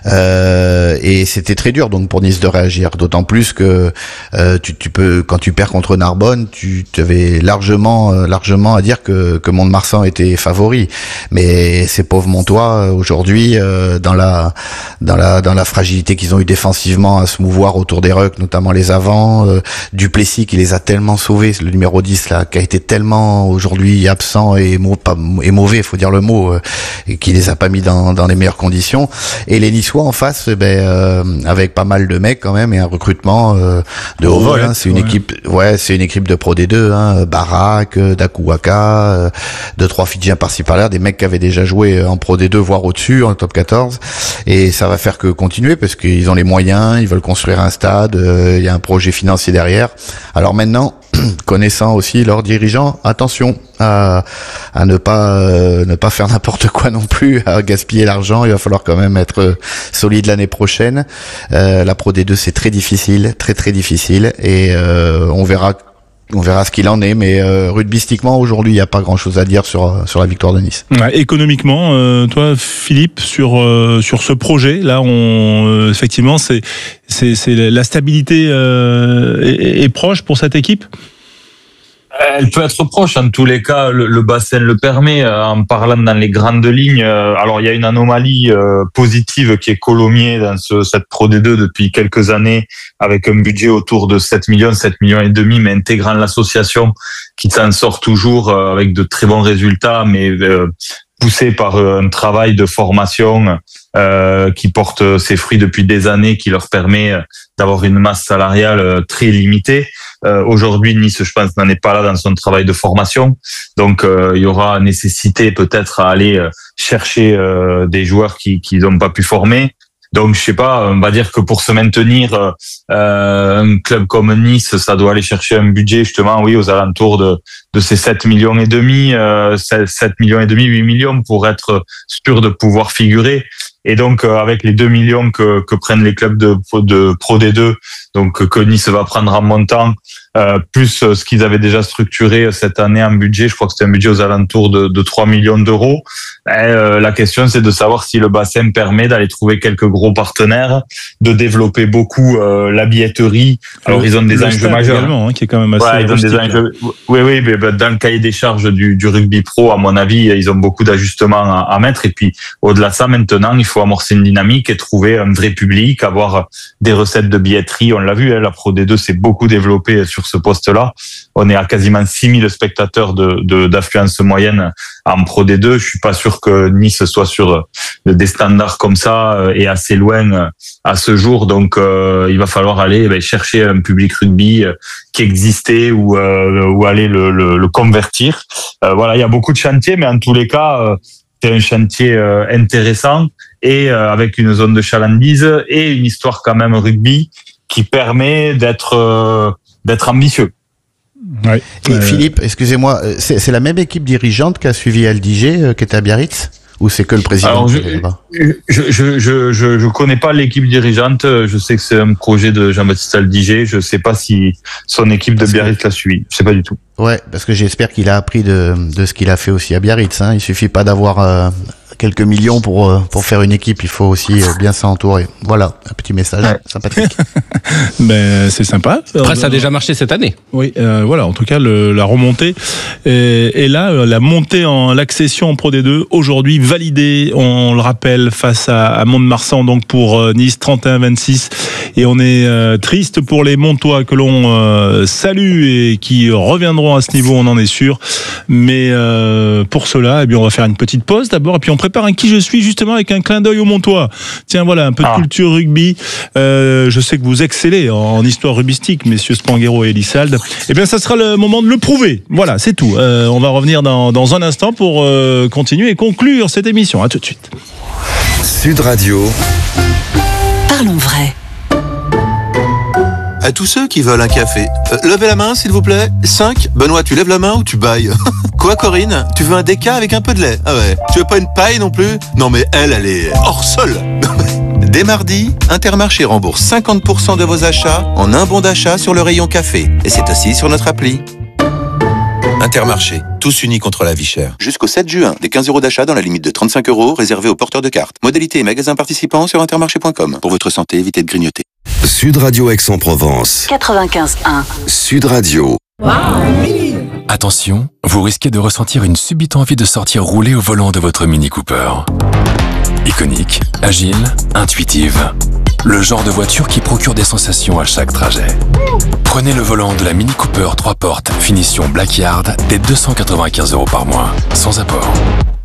Euh, et c'était très dur donc pour Nice de réagir. D'autant plus que euh, tu tu peux quand tu perds contre Narbonne, tu avais largement largement à dire que que Mont-de-Marsan était favori. Mais ces pauvres Montois aujourd'hui, euh, dans la dans la dans la fragilité qu'ils ont eu défensivement à ce mouvoir autour des rucks, notamment les avants, euh, Duplessis qui les a tellement sauvés, le numéro dix là, qui a été tellement aujourd'hui absent et, mau- pas, et mauvais, faut dire le mot, euh, et qui les a pas mis dans, dans les meilleures conditions. Et les Niçois en face, ben euh, avec pas mal de mecs quand même et un recrutement euh, de haut vol. Hein, c'est une ouais. équipe, ouais, c'est une équipe de Pro D deux, hein, Barak, Dakuwaka, euh, deux trois Fidjiens par-ci par-là, des mecs qui avaient déjà joué en Pro D deux, voire au-dessus, en top quatorze. Et ça va faire que continuer parce qu'ils ont les moyens, ils veulent construire un stade, il euh, y a un projet financier derrière. Alors maintenant, connaissant aussi leurs dirigeants, attention à, à ne pas euh, ne pas faire n'importe quoi non plus, à gaspiller l'argent. Il va falloir quand même être solide l'année prochaine. Euh, la Pro D deux, c'est très difficile, très très difficile, et euh, on verra On verra ce qu'il en est, mais euh, rugbystiquement aujourd'hui, il n'y a pas grand-chose à dire sur sur la victoire de Nice. Ouais, économiquement, euh, toi, Philippe, sur euh, sur ce projet, là, on euh, effectivement, c'est c'est c'est la stabilité euh, est, est proche pour cette équipe. Elle peut être proche, en tous les cas, le, le bassin le permet. En parlant dans les grandes lignes, alors il y a une anomalie euh, positive qui est Colomiers dans ce, cette Pro D deux depuis quelques années, avec un budget autour de sept millions, sept millions et demi, mais intégrant l'association qui s'en sort toujours euh, avec de très bons résultats, mais euh, poussé par un travail de formation euh, qui porte ses fruits depuis des années, qui leur permet d'avoir une masse salariale très limitée. Euh, aujourd'hui, Nice, je pense, n'en est pas là dans son travail de formation. Donc, euh, il y aura nécessité peut-être à aller chercher euh, des joueurs qui qui n'ont pas pu former. Donc, je sais pas, on va dire que pour se maintenir, euh, un club comme Nice, ça doit aller chercher un budget justement, oui, aux alentours de de ces sept millions et demi, euh, sept millions et demi, huit millions pour être sûr de pouvoir figurer. Et donc, euh, avec les deux millions que que prennent les clubs de de Pro D deux, donc que Nice va prendre en montant, euh, plus ce qu'ils avaient déjà structuré cette année en budget, je crois que c'était un budget aux alentours de, de trois millions d'euros. Et, euh, la question, c'est de savoir si le bassin permet d'aller trouver quelques gros partenaires, de développer beaucoup euh, la billetterie. Alors, le, ils ont des enjeux majeurs. Également, hein, qui est quand même assez ouais, ils ont des enjeux. Oui, oui, mais dans le cahier des charges du, du rugby pro, à mon avis, ils ont beaucoup d'ajustements à, à mettre. Et puis, au-delà de ça, maintenant, il faut amorcer une dynamique et trouver un vrai public, avoir des recettes de billetterie. On l'a vu, hein, la Pro D deux s'est beaucoup développée sur sur ce poste-là. On est à quasiment six mille spectateurs de, de, d'affluence moyenne en Pro D deux. Je suis pas sûr que Nice soit sur des standards comme ça et assez loin à ce jour. Donc, euh, il va falloir aller ben, chercher un public rugby qui existait ou, euh, ou aller le, le, le convertir. Euh, voilà, il y a beaucoup de chantiers, mais en tous les cas, euh, c'est un chantier euh, intéressant et euh, avec une zone de chalandise et une histoire quand même rugby qui permet d'être euh, d'être ambitieux. Ouais. Et euh... Philippe, excusez-moi, c'est, c'est la même équipe dirigeante qui a suivi L D G euh, qui était à Biarritz, ou c'est que le président? Alors, je, je, je, je, je, je connais pas l'équipe dirigeante. Je sais que c'est un projet de Jean-Baptiste Aldiger. Je sais pas si son équipe de parce Biarritz que... l'a suivi. Je sais pas du tout. Ouais, parce que j'espère qu'il a appris de, de ce qu'il a fait aussi à Biarritz. Hein. Il suffit pas d'avoir euh, quelques millions pour pour faire une équipe. Il faut aussi bien s'entourer. Voilà, un petit message ouais. sympathique. Ben c'est sympa. Après, ça a déjà marché cette année. Oui, euh, voilà. En tout cas, le, la remontée et, et là, la montée en l'accession en Pro D deux aujourd'hui validée. On le rappelle face à, à Mont-de-Marsan donc pour euh, Nice trente et un vingt-six. Et on est euh, triste pour les Montois que l'on euh, salue et qui reviendront à ce niveau, on en est sûr. Mais euh, pour cela, eh bien, on va faire une petite pause d'abord et puis on prépare un qui je suis justement avec un clin d'œil aux Montois. Tiens, voilà, un peu de ah. culture rugby. Euh, je sais que vous excellez en, en histoire rugbystique, messieurs Spanghero et Elissalde. Eh bien, ça sera le moment de le prouver. Voilà, c'est tout. Euh, on va revenir dans, dans un instant pour euh, continuer et conclure cette émission. À tout de suite. Sud Radio. Parlons vrai. À tous ceux qui veulent un café, euh, levez la main s'il vous plaît. cinq. Benoît, tu lèves la main ou tu bailles? Quoi Corinne? Tu veux un déca avec un peu de lait? Ah ouais. Tu veux pas une paille non plus? Non mais elle, elle est hors sol. Dès mardi, Intermarché rembourse cinquante pour cent de vos achats en un bon d'achat sur le rayon café. Et c'est aussi sur notre appli. Intermarché, tous unis contre la vie chère. Jusqu'au sept juin, des quinze euros d'achat dans la limite de trente-cinq euros réservés aux porteurs de cartes. Modalité et magasins participants sur intermarché point com. Pour votre santé, évitez de grignoter. Sud Radio Aix-en-Provence. quatre-vingt-quinze un. Sud Radio. Wow. Attention, vous risquez de ressentir une subite envie de sortir rouler au volant de votre Mini Cooper. Iconique, agile, intuitive. Le genre de voiture qui procure des sensations à chaque trajet. Prenez le volant de la Mini Cooper trois portes, finition Blackyard, dès deux cent quatre-vingt-quinze euros par mois, sans apport.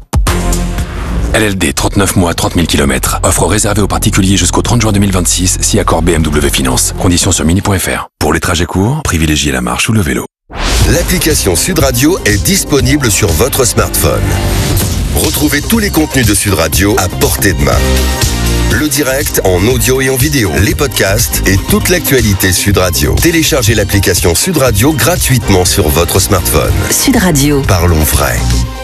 L L D trente-neuf mois, trente mille kilomètres. Offre réservée aux particuliers jusqu'au trente juin deux mille vingt-six, si accord B M W Finance. Conditions sur mini point f r. Pour les trajets courts, privilégiez la marche ou le vélo. L'application Sud Radio est disponible sur votre smartphone. Retrouvez tous les contenus de Sud Radio à portée de main. Le direct en audio et en vidéo, les podcasts et toute l'actualité Sud Radio. Téléchargez l'application Sud Radio gratuitement sur votre smartphone. Sud Radio. Parlons vrai.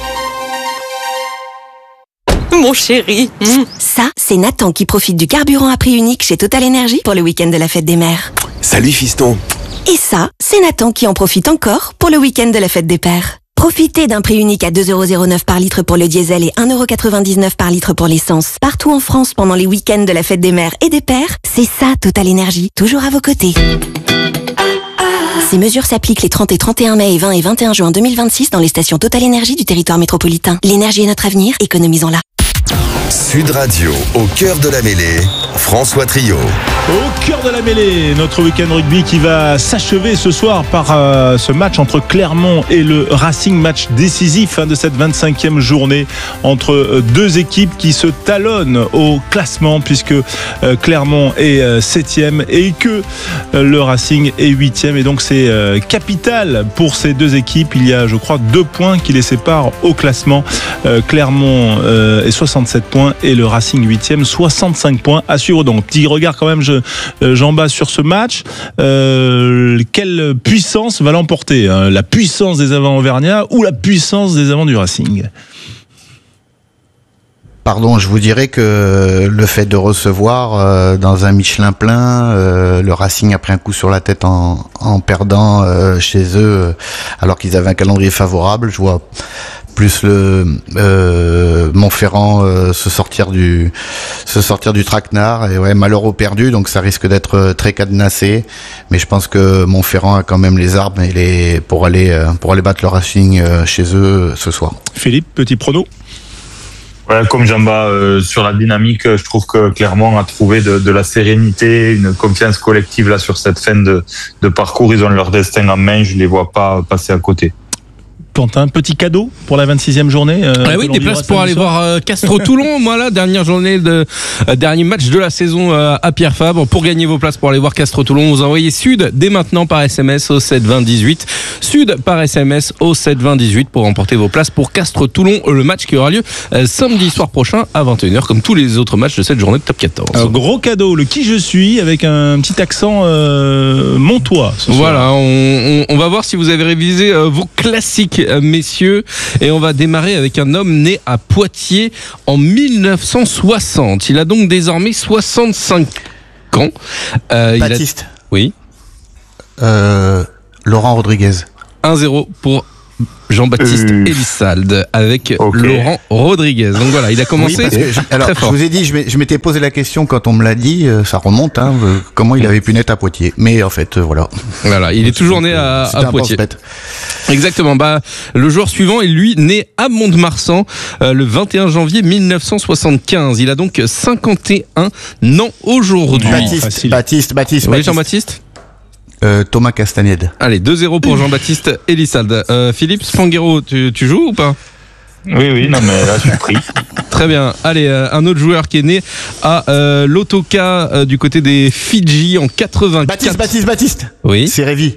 Mon chéri. Mmh. Ça, c'est Nathan qui profite du carburant à prix unique chez Total Energy pour le week-end de la fête des mères. Salut fiston. Et ça, c'est Nathan qui en profite encore pour le week-end de la fête des pères. Profitez d'un prix unique à deux euros zéro neuf par litre pour le diesel et un euro quatre-vingt-dix-neuf par litre pour l'essence. Partout en France pendant les week-ends de la fête des mères et des pères, c'est ça Total Energy, toujours à vos côtés. Ces mesures s'appliquent les trente et trente et un mai et vingt et vingt et un juin deux mille vingt-six dans les stations Total Energy du territoire métropolitain. L'énergie est notre avenir, économisons-la. Sud Radio, au cœur de la mêlée, François Trio. Au cœur de la mêlée, notre week-end rugby qui va s'achever ce soir par euh, ce match entre Clermont et le Racing, match décisif hein, de cette vingt-cinquième journée entre euh, deux équipes qui se talonnent au classement puisque euh, Clermont est euh, septième et que euh, le Racing est huitième et donc c'est euh, capital pour ces deux équipes. Il y a je crois deux points qui les séparent au classement. Euh, Clermont euh, est soixante-sept points et le Racing huitième, soixante-cinq points à suivre. Donc petit regard quand même je, euh, j'en bats sur ce match. Euh, quelle puissance va l'emporter hein, la puissance des avants auvergnats ou la puissance des avants du Racing? Pardon, je vous dirais que le fait de recevoir euh, dans un Michelin plein, euh, le Racing a pris un coup sur la tête en, en perdant euh, chez eux, euh, alors qu'ils avaient un calendrier favorable. Je vois plus le euh, Montferrand euh, se sortir du se sortir du traquenard et ouais malheur au perdu, donc ça risque d'être très cadenassé, mais je pense que Montferrand a quand même les armes et les pour aller pour aller battre le Racing chez eux ce soir. Philippe, petit prono. Ouais, comme Jamba, euh, sur la dynamique, je trouve que Clermont a trouvé de, de la sérénité, une confiance collective là sur cette fin de, de parcours. Ils ont leur destin en main, je les vois pas passer à côté. Quentin, petit cadeau pour la vingt-sixième journée. Euh, ah oui, des places pour aller voir euh, Castres-Toulon. Voilà, dernière journée de euh, dernier match de la saison euh, à Pierre Fabre. Pour gagner vos places pour aller voir Castres-Toulon, vous envoyez Sud dès maintenant par S M S au sept vingt dix-huit. Sud par S M S au sept vingt dix-huit pour remporter vos places pour Castres-Toulon, le match qui aura lieu euh, samedi soir prochain à vingt et une heures, comme tous les autres matchs de cette journée de Top quatorze. Un gros cadeau, le qui je suis avec un petit accent euh, montois. Voilà, on, on, on va voir si vous avez révisé euh, vos classiques, euh, messieurs. Et on va démarrer avec un homme né à Poitiers en mille neuf cent soixante. Il a donc désormais soixante-cinq ans. Euh, Baptiste. A... Oui. Euh, Laurent Rodriguez. un zéro pour Jean-Baptiste euh... Elissalde avec okay. Laurent Rodriguez. Donc voilà, il a commencé oui, je, alors, très fort. Je vous ai dit, je m'étais posé la question quand on me l'a dit, ça remonte, hein, comment il avait pu naître à Poitiers. Mais en fait, voilà. Voilà, il est toujours né à, à Poitiers. Exactement. Bah, le joueur suivant est lui né à Mont-de-Marsan euh, le vingt et un janvier mille neuf cent soixante-quinze. Il a donc cinquante et un ans aujourd'hui. Baptiste, Baptiste, Baptiste. Oui, Jean-Baptiste. Euh, Thomas Castagnède. Allez, deux zéro pour Jean-Baptiste Elissalde. Euh, Philippe Spanghero, tu, tu joues ou pas ? Oui, oui, non, mais là, je suis pris. Très bien. Allez, euh, un autre joueur qui est né à euh, l'Otoka euh, du côté des Fidji en quatre-vingt-quatre. Baptiste, Baptiste, Baptiste. Oui. C'est Révi.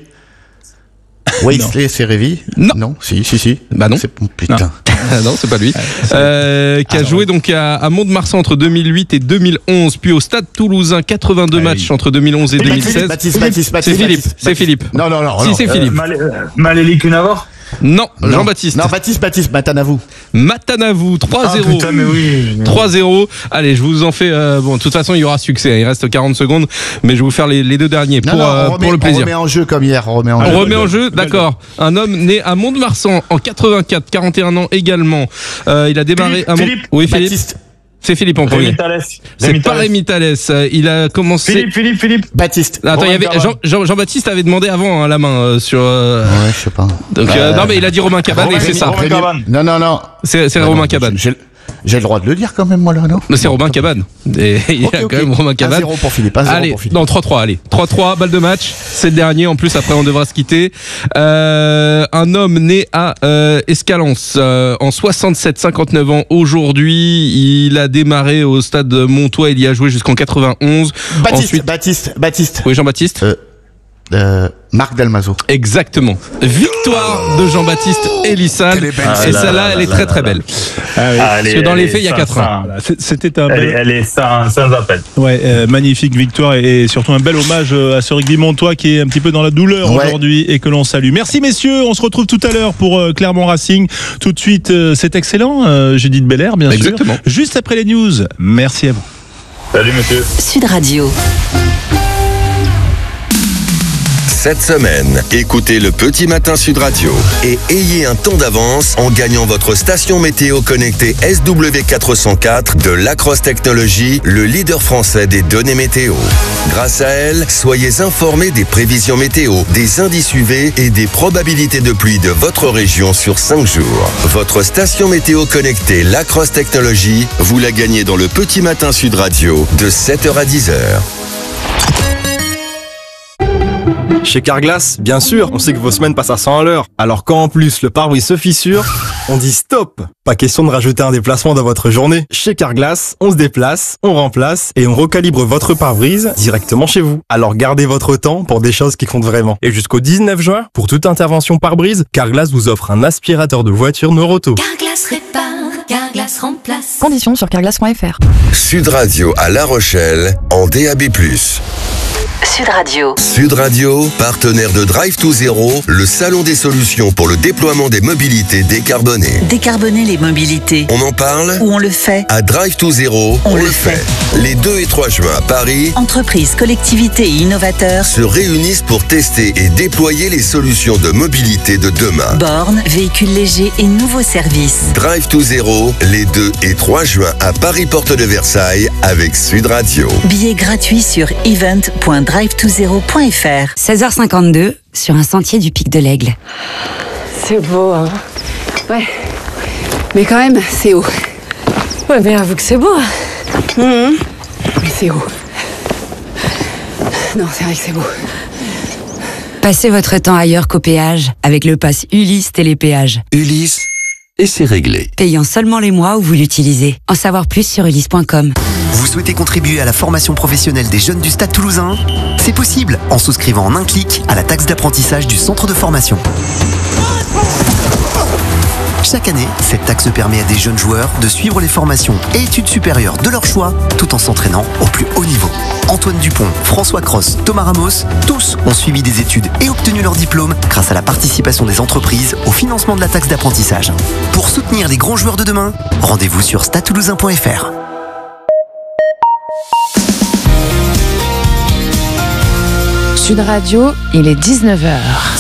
Wesley Sérévi ? Non. Non, si, si, si. Bah non. C'est... Putain. Non. non, c'est pas lui. Euh, qui a ah, joué ouais. donc à, à Mont-de-Marsan entre deux mille huit et deux mille onze, puis au Stade Toulousain, quatre-vingt-deux ah, matchs oui. entre deux mille onze et deux mille seize. Baptiste, Baptiste, Baptiste, c'est Philippe. Baptiste, c'est Philippe. Non, non, non. Si, non. c'est Philippe. Euh, Mal- Maléli Cunavor ? Non, non, Jean-Baptiste. Non, Baptiste, Baptiste, Matanavou. Matanavou, trois zéro. Ah, putain, mais oui. trois zéro. Allez, je vous en fais. Euh, bon, de toute façon, il y aura succès. Il reste quarante secondes, mais je vais vous faire les, les deux derniers non, pour, non, euh, remet, pour le plaisir. On remet en jeu comme hier. On remet en on jeu. remet en jeu, d'accord. Un homme né à Mont-de-Marsan en quatre-vingt-quatre, quarante et un ans également. Euh, il a démarré Philippe, à Mont... Philippe, Oui, Philippe. Baptiste. C'est Philippe en premier. C'est pas Rémi Thalès. Il a commencé. Philippe, Philippe, Philippe. Baptiste. Attends, il y avait Jean, Jean, Jean-Baptiste avait demandé avant hein, la main euh, sur. Euh... Ouais, je sais pas. Donc euh, euh, non, mais il a dit Romain Cabane et c'est ça. Romain Cabane. Non, non, non. C'est, c'est non, Romain non, Cabane. J'ai, j'ai le droit de le dire quand même, moi là, non ? Mais c'est Romain Cabane. Et il y a okay, quand okay. même Romain Cabane. un zéro pour Philippe. un zéro allez, pour Philippe. non, trois trois, allez. trois trois, balle de match. C'est le dernier. En plus, après, on devra se quitter. Euh, un homme né à euh, Escalance euh, en soixante-sept, cinquante-neuf ans aujourd'hui. Il a démarré au stade Montois. Il y a joué jusqu'en quatre-vingt-onze. Baptiste, Ensuite... Baptiste, Baptiste. Oui, Jean-Baptiste. Euh, euh, Marc Dalmazo. Exactement. Victoire de Jean-Baptiste Elissalde. Ah, et là, celle-là, là, elle est là, très là, très là. belle. Ah, oui. Ah, Parce que dans les faits, il y a quatre ans. Voilà, c'était un elle, bel... est, elle est sans, sans appel. Ouais, euh, magnifique victoire et surtout un bel hommage à ce rugby montois qui est un petit peu dans la douleur ouais. aujourd'hui et que l'on salue. Merci messieurs, on se retrouve tout à l'heure pour euh, Clermont Racing. Tout de suite, euh, c'est excellent. Euh, Judith Belair, bien Exactement. sûr. Juste après les news. Merci à vous. Salut monsieur. Sud Radio. Cette semaine, écoutez le Petit Matin Sud Radio et ayez un temps d'avance en gagnant votre station météo connectée S W quatre cent quatre de Lacrosse Technologies, le leader français des données météo. Grâce à elle, soyez informés des prévisions météo, des indices U V et des probabilités de pluie de votre région sur cinq jours. Votre station météo connectée Lacrosse Technologies, vous la gagnez dans le Petit Matin Sud Radio de sept heures à dix heures. Chez Carglass, bien sûr, on sait que vos semaines passent à cent à l'heure. Alors quand en plus le pare-brise se fissure, on dit stop. Pas question de rajouter un déplacement dans votre journée. Chez Carglass, on se déplace, on remplace et on recalibre votre pare-brise directement chez vous. Alors gardez votre temps pour des choses qui comptent vraiment. Et jusqu'au dix-neuf juin, pour toute intervention pare-brise, Carglass vous offre un aspirateur de voiture Neuroto. Carglass répare, Carglass remplace. Conditions sur carglass point f r. Sud Radio à La Rochelle en D A B plus. Sud Radio. Sud Radio, partenaire de Drive to Zero, le salon des solutions pour le déploiement des mobilités décarbonées. Décarboner les mobilités. On en parle ou on le fait. À Drive to Zero, on, on le le fait. fait. Les deux et trois juin à Paris, entreprises, collectivités et innovateurs se réunissent pour tester et déployer les solutions de mobilité de demain. Bornes, véhicules légers et nouveaux services. Drive to Zero, les deux et trois juin à Paris Porte de Versailles avec Sud Radio. Billets gratuits sur event point drive to zero point f r. seize heures cinquante-deux sur un sentier du Pic de l'Aigle. C'est beau, hein. Ouais. Mais quand même, c'est haut. Ouais, mais avoue que c'est beau. Mmh. Mais c'est où? Non, c'est vrai que c'est beau. Passez votre temps ailleurs qu'au péage avec le pass Ulysse Télépéage. Ulysse, et c'est réglé. Payant seulement les mois où vous l'utilisez. En savoir plus sur ulysse point com. Vous souhaitez contribuer à la formation professionnelle des jeunes du Stade Toulousain? C'est possible en souscrivant en un clic à la taxe d'apprentissage du centre de formation. Chaque année, cette taxe permet à des jeunes joueurs de suivre les formations et études supérieures de leur choix tout en s'entraînant au plus haut niveau. Antoine Dupont, François Cross, Thomas Ramos, tous ont suivi des études et obtenu leur diplôme grâce à la participation des entreprises au financement de la taxe d'apprentissage. Pour soutenir les grands joueurs de demain, rendez-vous sur stade toulousain point f r. Sud Radio, il est dix-neuf heures.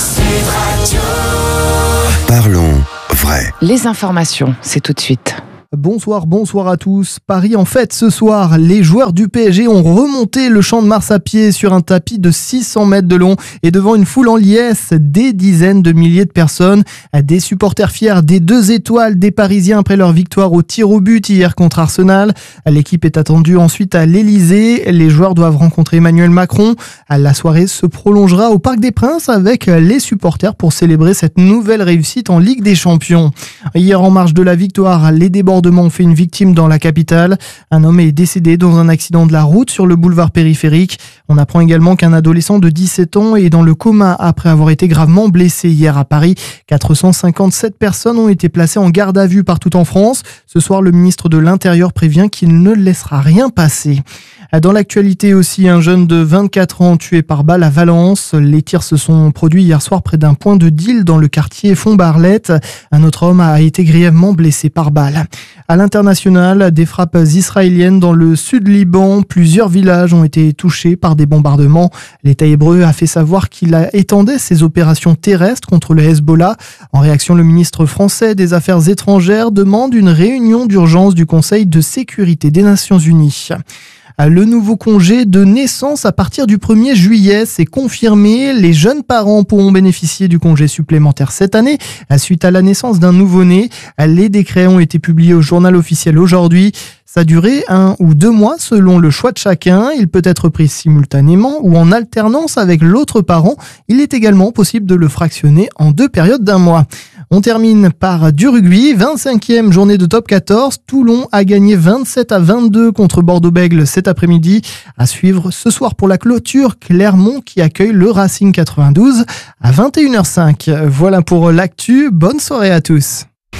Parlons vrai. Les informations, c'est tout de suite. Bonsoir, bonsoir à tous. Paris en fête ce soir. Les joueurs du P S G ont remonté le Champ de Mars à pied sur un tapis de six cents mètres de long et devant une foule en liesse, des dizaines de milliers de personnes. Des supporters fiers des deux étoiles des Parisiens après leur victoire au tir au but hier contre Arsenal. L'équipe est attendue ensuite à l'Elysée. Les joueurs doivent rencontrer Emmanuel Macron. La soirée se prolongera au Parc des Princes avec les supporters pour célébrer cette nouvelle réussite en Ligue des Champions. Hier, en marge de la victoire, les débordements ont fait une victime dans la capitale. Un homme est décédé dans un accident de la route sur le boulevard périphérique. On apprend également qu'un adolescent de dix-sept ans est dans le coma après avoir été gravement blessé hier à Paris. quatre cent cinquante-sept personnes ont été placées en garde à vue partout en France. Ce soir, le ministre de l'Intérieur prévient qu'il ne laissera rien passer. Dans l'actualité aussi, un jeune de vingt-quatre ans tué par balle à Valence. Les tirs se sont produits hier soir près d'un point de deal dans le quartier Font-Barlette. Un autre homme a été grièvement blessé par balle. À l'international, des frappes israéliennes dans le sud Liban. Plusieurs villages ont été touchés par des bombardements. L'État hébreu a fait savoir qu'il étendait ses opérations terrestres contre le Hezbollah. En réaction, le ministre français des Affaires étrangères demande une réunion d'urgence du Conseil de sécurité des Nations Unies. Le nouveau congé de naissance à partir du premier juillet, c'est confirmé. Les jeunes parents pourront bénéficier du congé supplémentaire cette année suite à la naissance d'un nouveau-né. Les décrets ont été publiés au journal officiel aujourd'hui. Sa durée, un ou deux mois selon le choix de chacun. Il peut être pris simultanément ou en alternance avec l'autre parent. Il est également possible de le fractionner en deux périodes d'un mois. On termine par du rugby, vingt-cinquième journée de top quatorze. Toulon a gagné vingt-sept à vingt-deux contre Bordeaux-Bègles cet après-midi. À suivre ce soir pour la clôture, Clermont qui accueille le Racing quatre-vingt-douze à vingt et une heures cinq. Voilà pour l'actu. Bonne soirée à tous.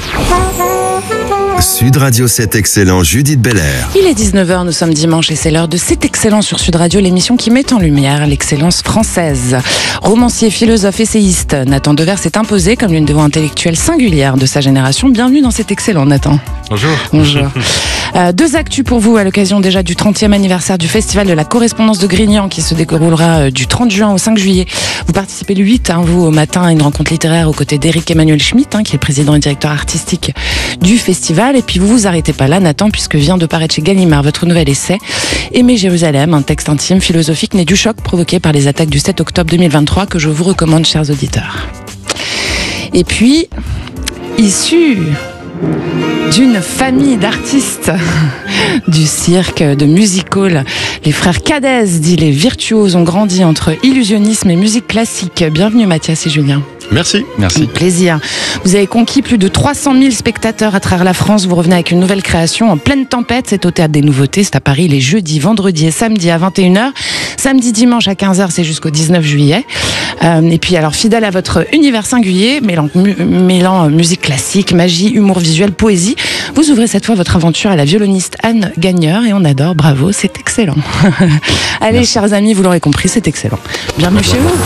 Sud Radio, c'est excellent, Judith Belair. Il est dix-neuf heures, nous sommes dimanche et c'est l'heure de C'est excellent sur Sud Radio, l'émission qui met en lumière l'excellence française. Romancier, philosophe, essayiste, Nathan Devers s'est imposé comme l'une des voix intellectuelles singulières de sa génération. Bienvenue dans C'est excellent, Nathan. Bonjour. Bonjour. Euh, deux actus pour vous à l'occasion déjà du trentième anniversaire du Festival de la correspondance de Grignan qui se déroulera euh, du trente juin au cinq juillet. Vous participez le huit, hein, vous, au matin à une rencontre littéraire aux côtés d'Éric Emmanuel Schmitt, hein, qui est le président et directeur artistique du festival. Et puis vous vous arrêtez pas là, Nathan, puisque vient de paraître chez Gallimard votre nouvel essai Aimer Jérusalem, un texte intime, philosophique, né du choc provoqué par les attaques du sept octobre deux mille vingt-trois que je vous recommande, chers auditeurs. Et puis, issu d'une famille d'artistes du cirque, de music-hall. Les frères Cadez, dit les virtuoses, ont grandi entre illusionnisme et musique classique. Bienvenue Mathias et Julien. Merci. Merci. Plaisir. Vous avez conquis plus de trois cent mille spectateurs à travers la France. Vous revenez avec une nouvelle création en pleine tempête. C'est au Théâtre des Nouveautés. C'est à Paris les jeudis, vendredis et samedis à vingt et une heures. Samedi, dimanche à quinze heures, c'est jusqu'au dix-neuf juillet. Euh, et puis alors, fidèle à votre univers singulier, mêlant, mu- mêlant musique classique, magie, humour visuel, poésie, vous ouvrez cette fois votre aventure à la violoniste Anne Gagneur et on adore. Bravo, c'est excellent. Allez, merci. Chers amis, vous l'aurez compris, c'est excellent. Bienvenue chez vous.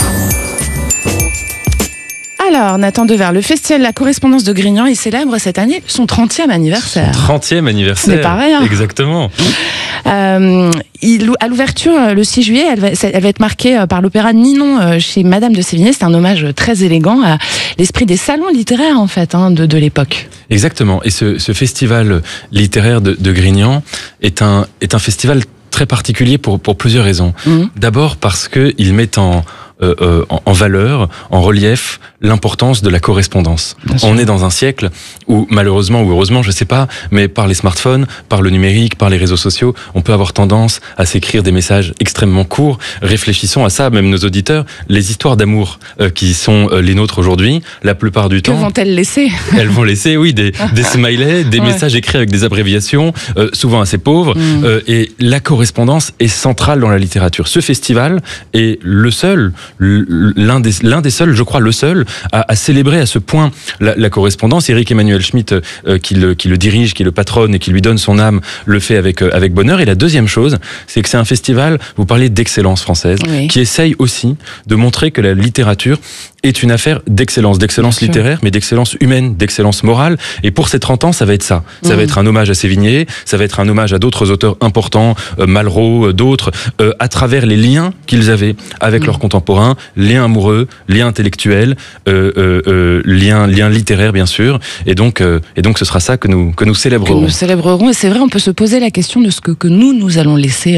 Alors, Nathan Devers, le Festival de la correspondance de Grignan, il célèbre cette année son trentième anniversaire. Son trentième anniversaire. C'est pas rien. Exactement. Euh, il, à l'ouverture, le six juillet, elle va, elle va être marquée par l'opéra Ninon chez Madame de Sévigné. C'est un hommage très élégant à l'esprit des salons littéraires, en fait, hein, de, de l'époque. Exactement. Et ce, ce festival littéraire de, de Grignan est un, est un festival très particulier pour, pour plusieurs raisons. Mmh. D'abord parce qu'il met en euh, euh, en, en valeur, en relief, l'importance de la correspondance. On est dans un siècle où, malheureusement ou heureusement, je sais pas, mais par les smartphones, par le numérique, par les réseaux sociaux, on peut avoir tendance à s'écrire des messages extrêmement courts. Réfléchissons à ça, même nos auditeurs. Les histoires d'amour euh, qui sont euh, les nôtres aujourd'hui, la plupart du que temps... Que vont-elles laisser ? Elles vont laisser, oui, des, des smileys, des ouais. messages écrits avec des abréviations, euh, souvent assez pauvres. Mmh. Euh, et la correspondance est centrale dans la littérature. Ce festival est le seul, l'un des, l'un des seuls, je crois le seul, à, à célébrer à ce point la, la correspondance. Éric Emmanuel Schmitt, euh, qui, le, qui le dirige, qui le patronne et qui lui donne son âme, le fait avec, euh, avec bonheur. Et la deuxième chose, c'est que c'est un festival, vous parlez d'excellence française, oui. qui essaye aussi de montrer que la littérature est une affaire d'excellence, d'excellence littéraire, mais d'excellence humaine, d'excellence morale. Et pour ces trente ans, ça va être ça. Ça mmh. va être un hommage à Sévigné, ça va être un hommage à d'autres auteurs importants, euh, Malraux, euh, d'autres, euh, à travers les liens qu'ils avaient avec mmh. leurs contemporains, liens amoureux, liens intellectuels, euh, euh, euh, liens, liens littéraires, bien sûr. Et donc, euh, et donc, ce sera ça que nous, que nous célébrerons. Que nous célébrerons. Et c'est vrai, on peut se poser la question de ce que, que nous, nous allons laisser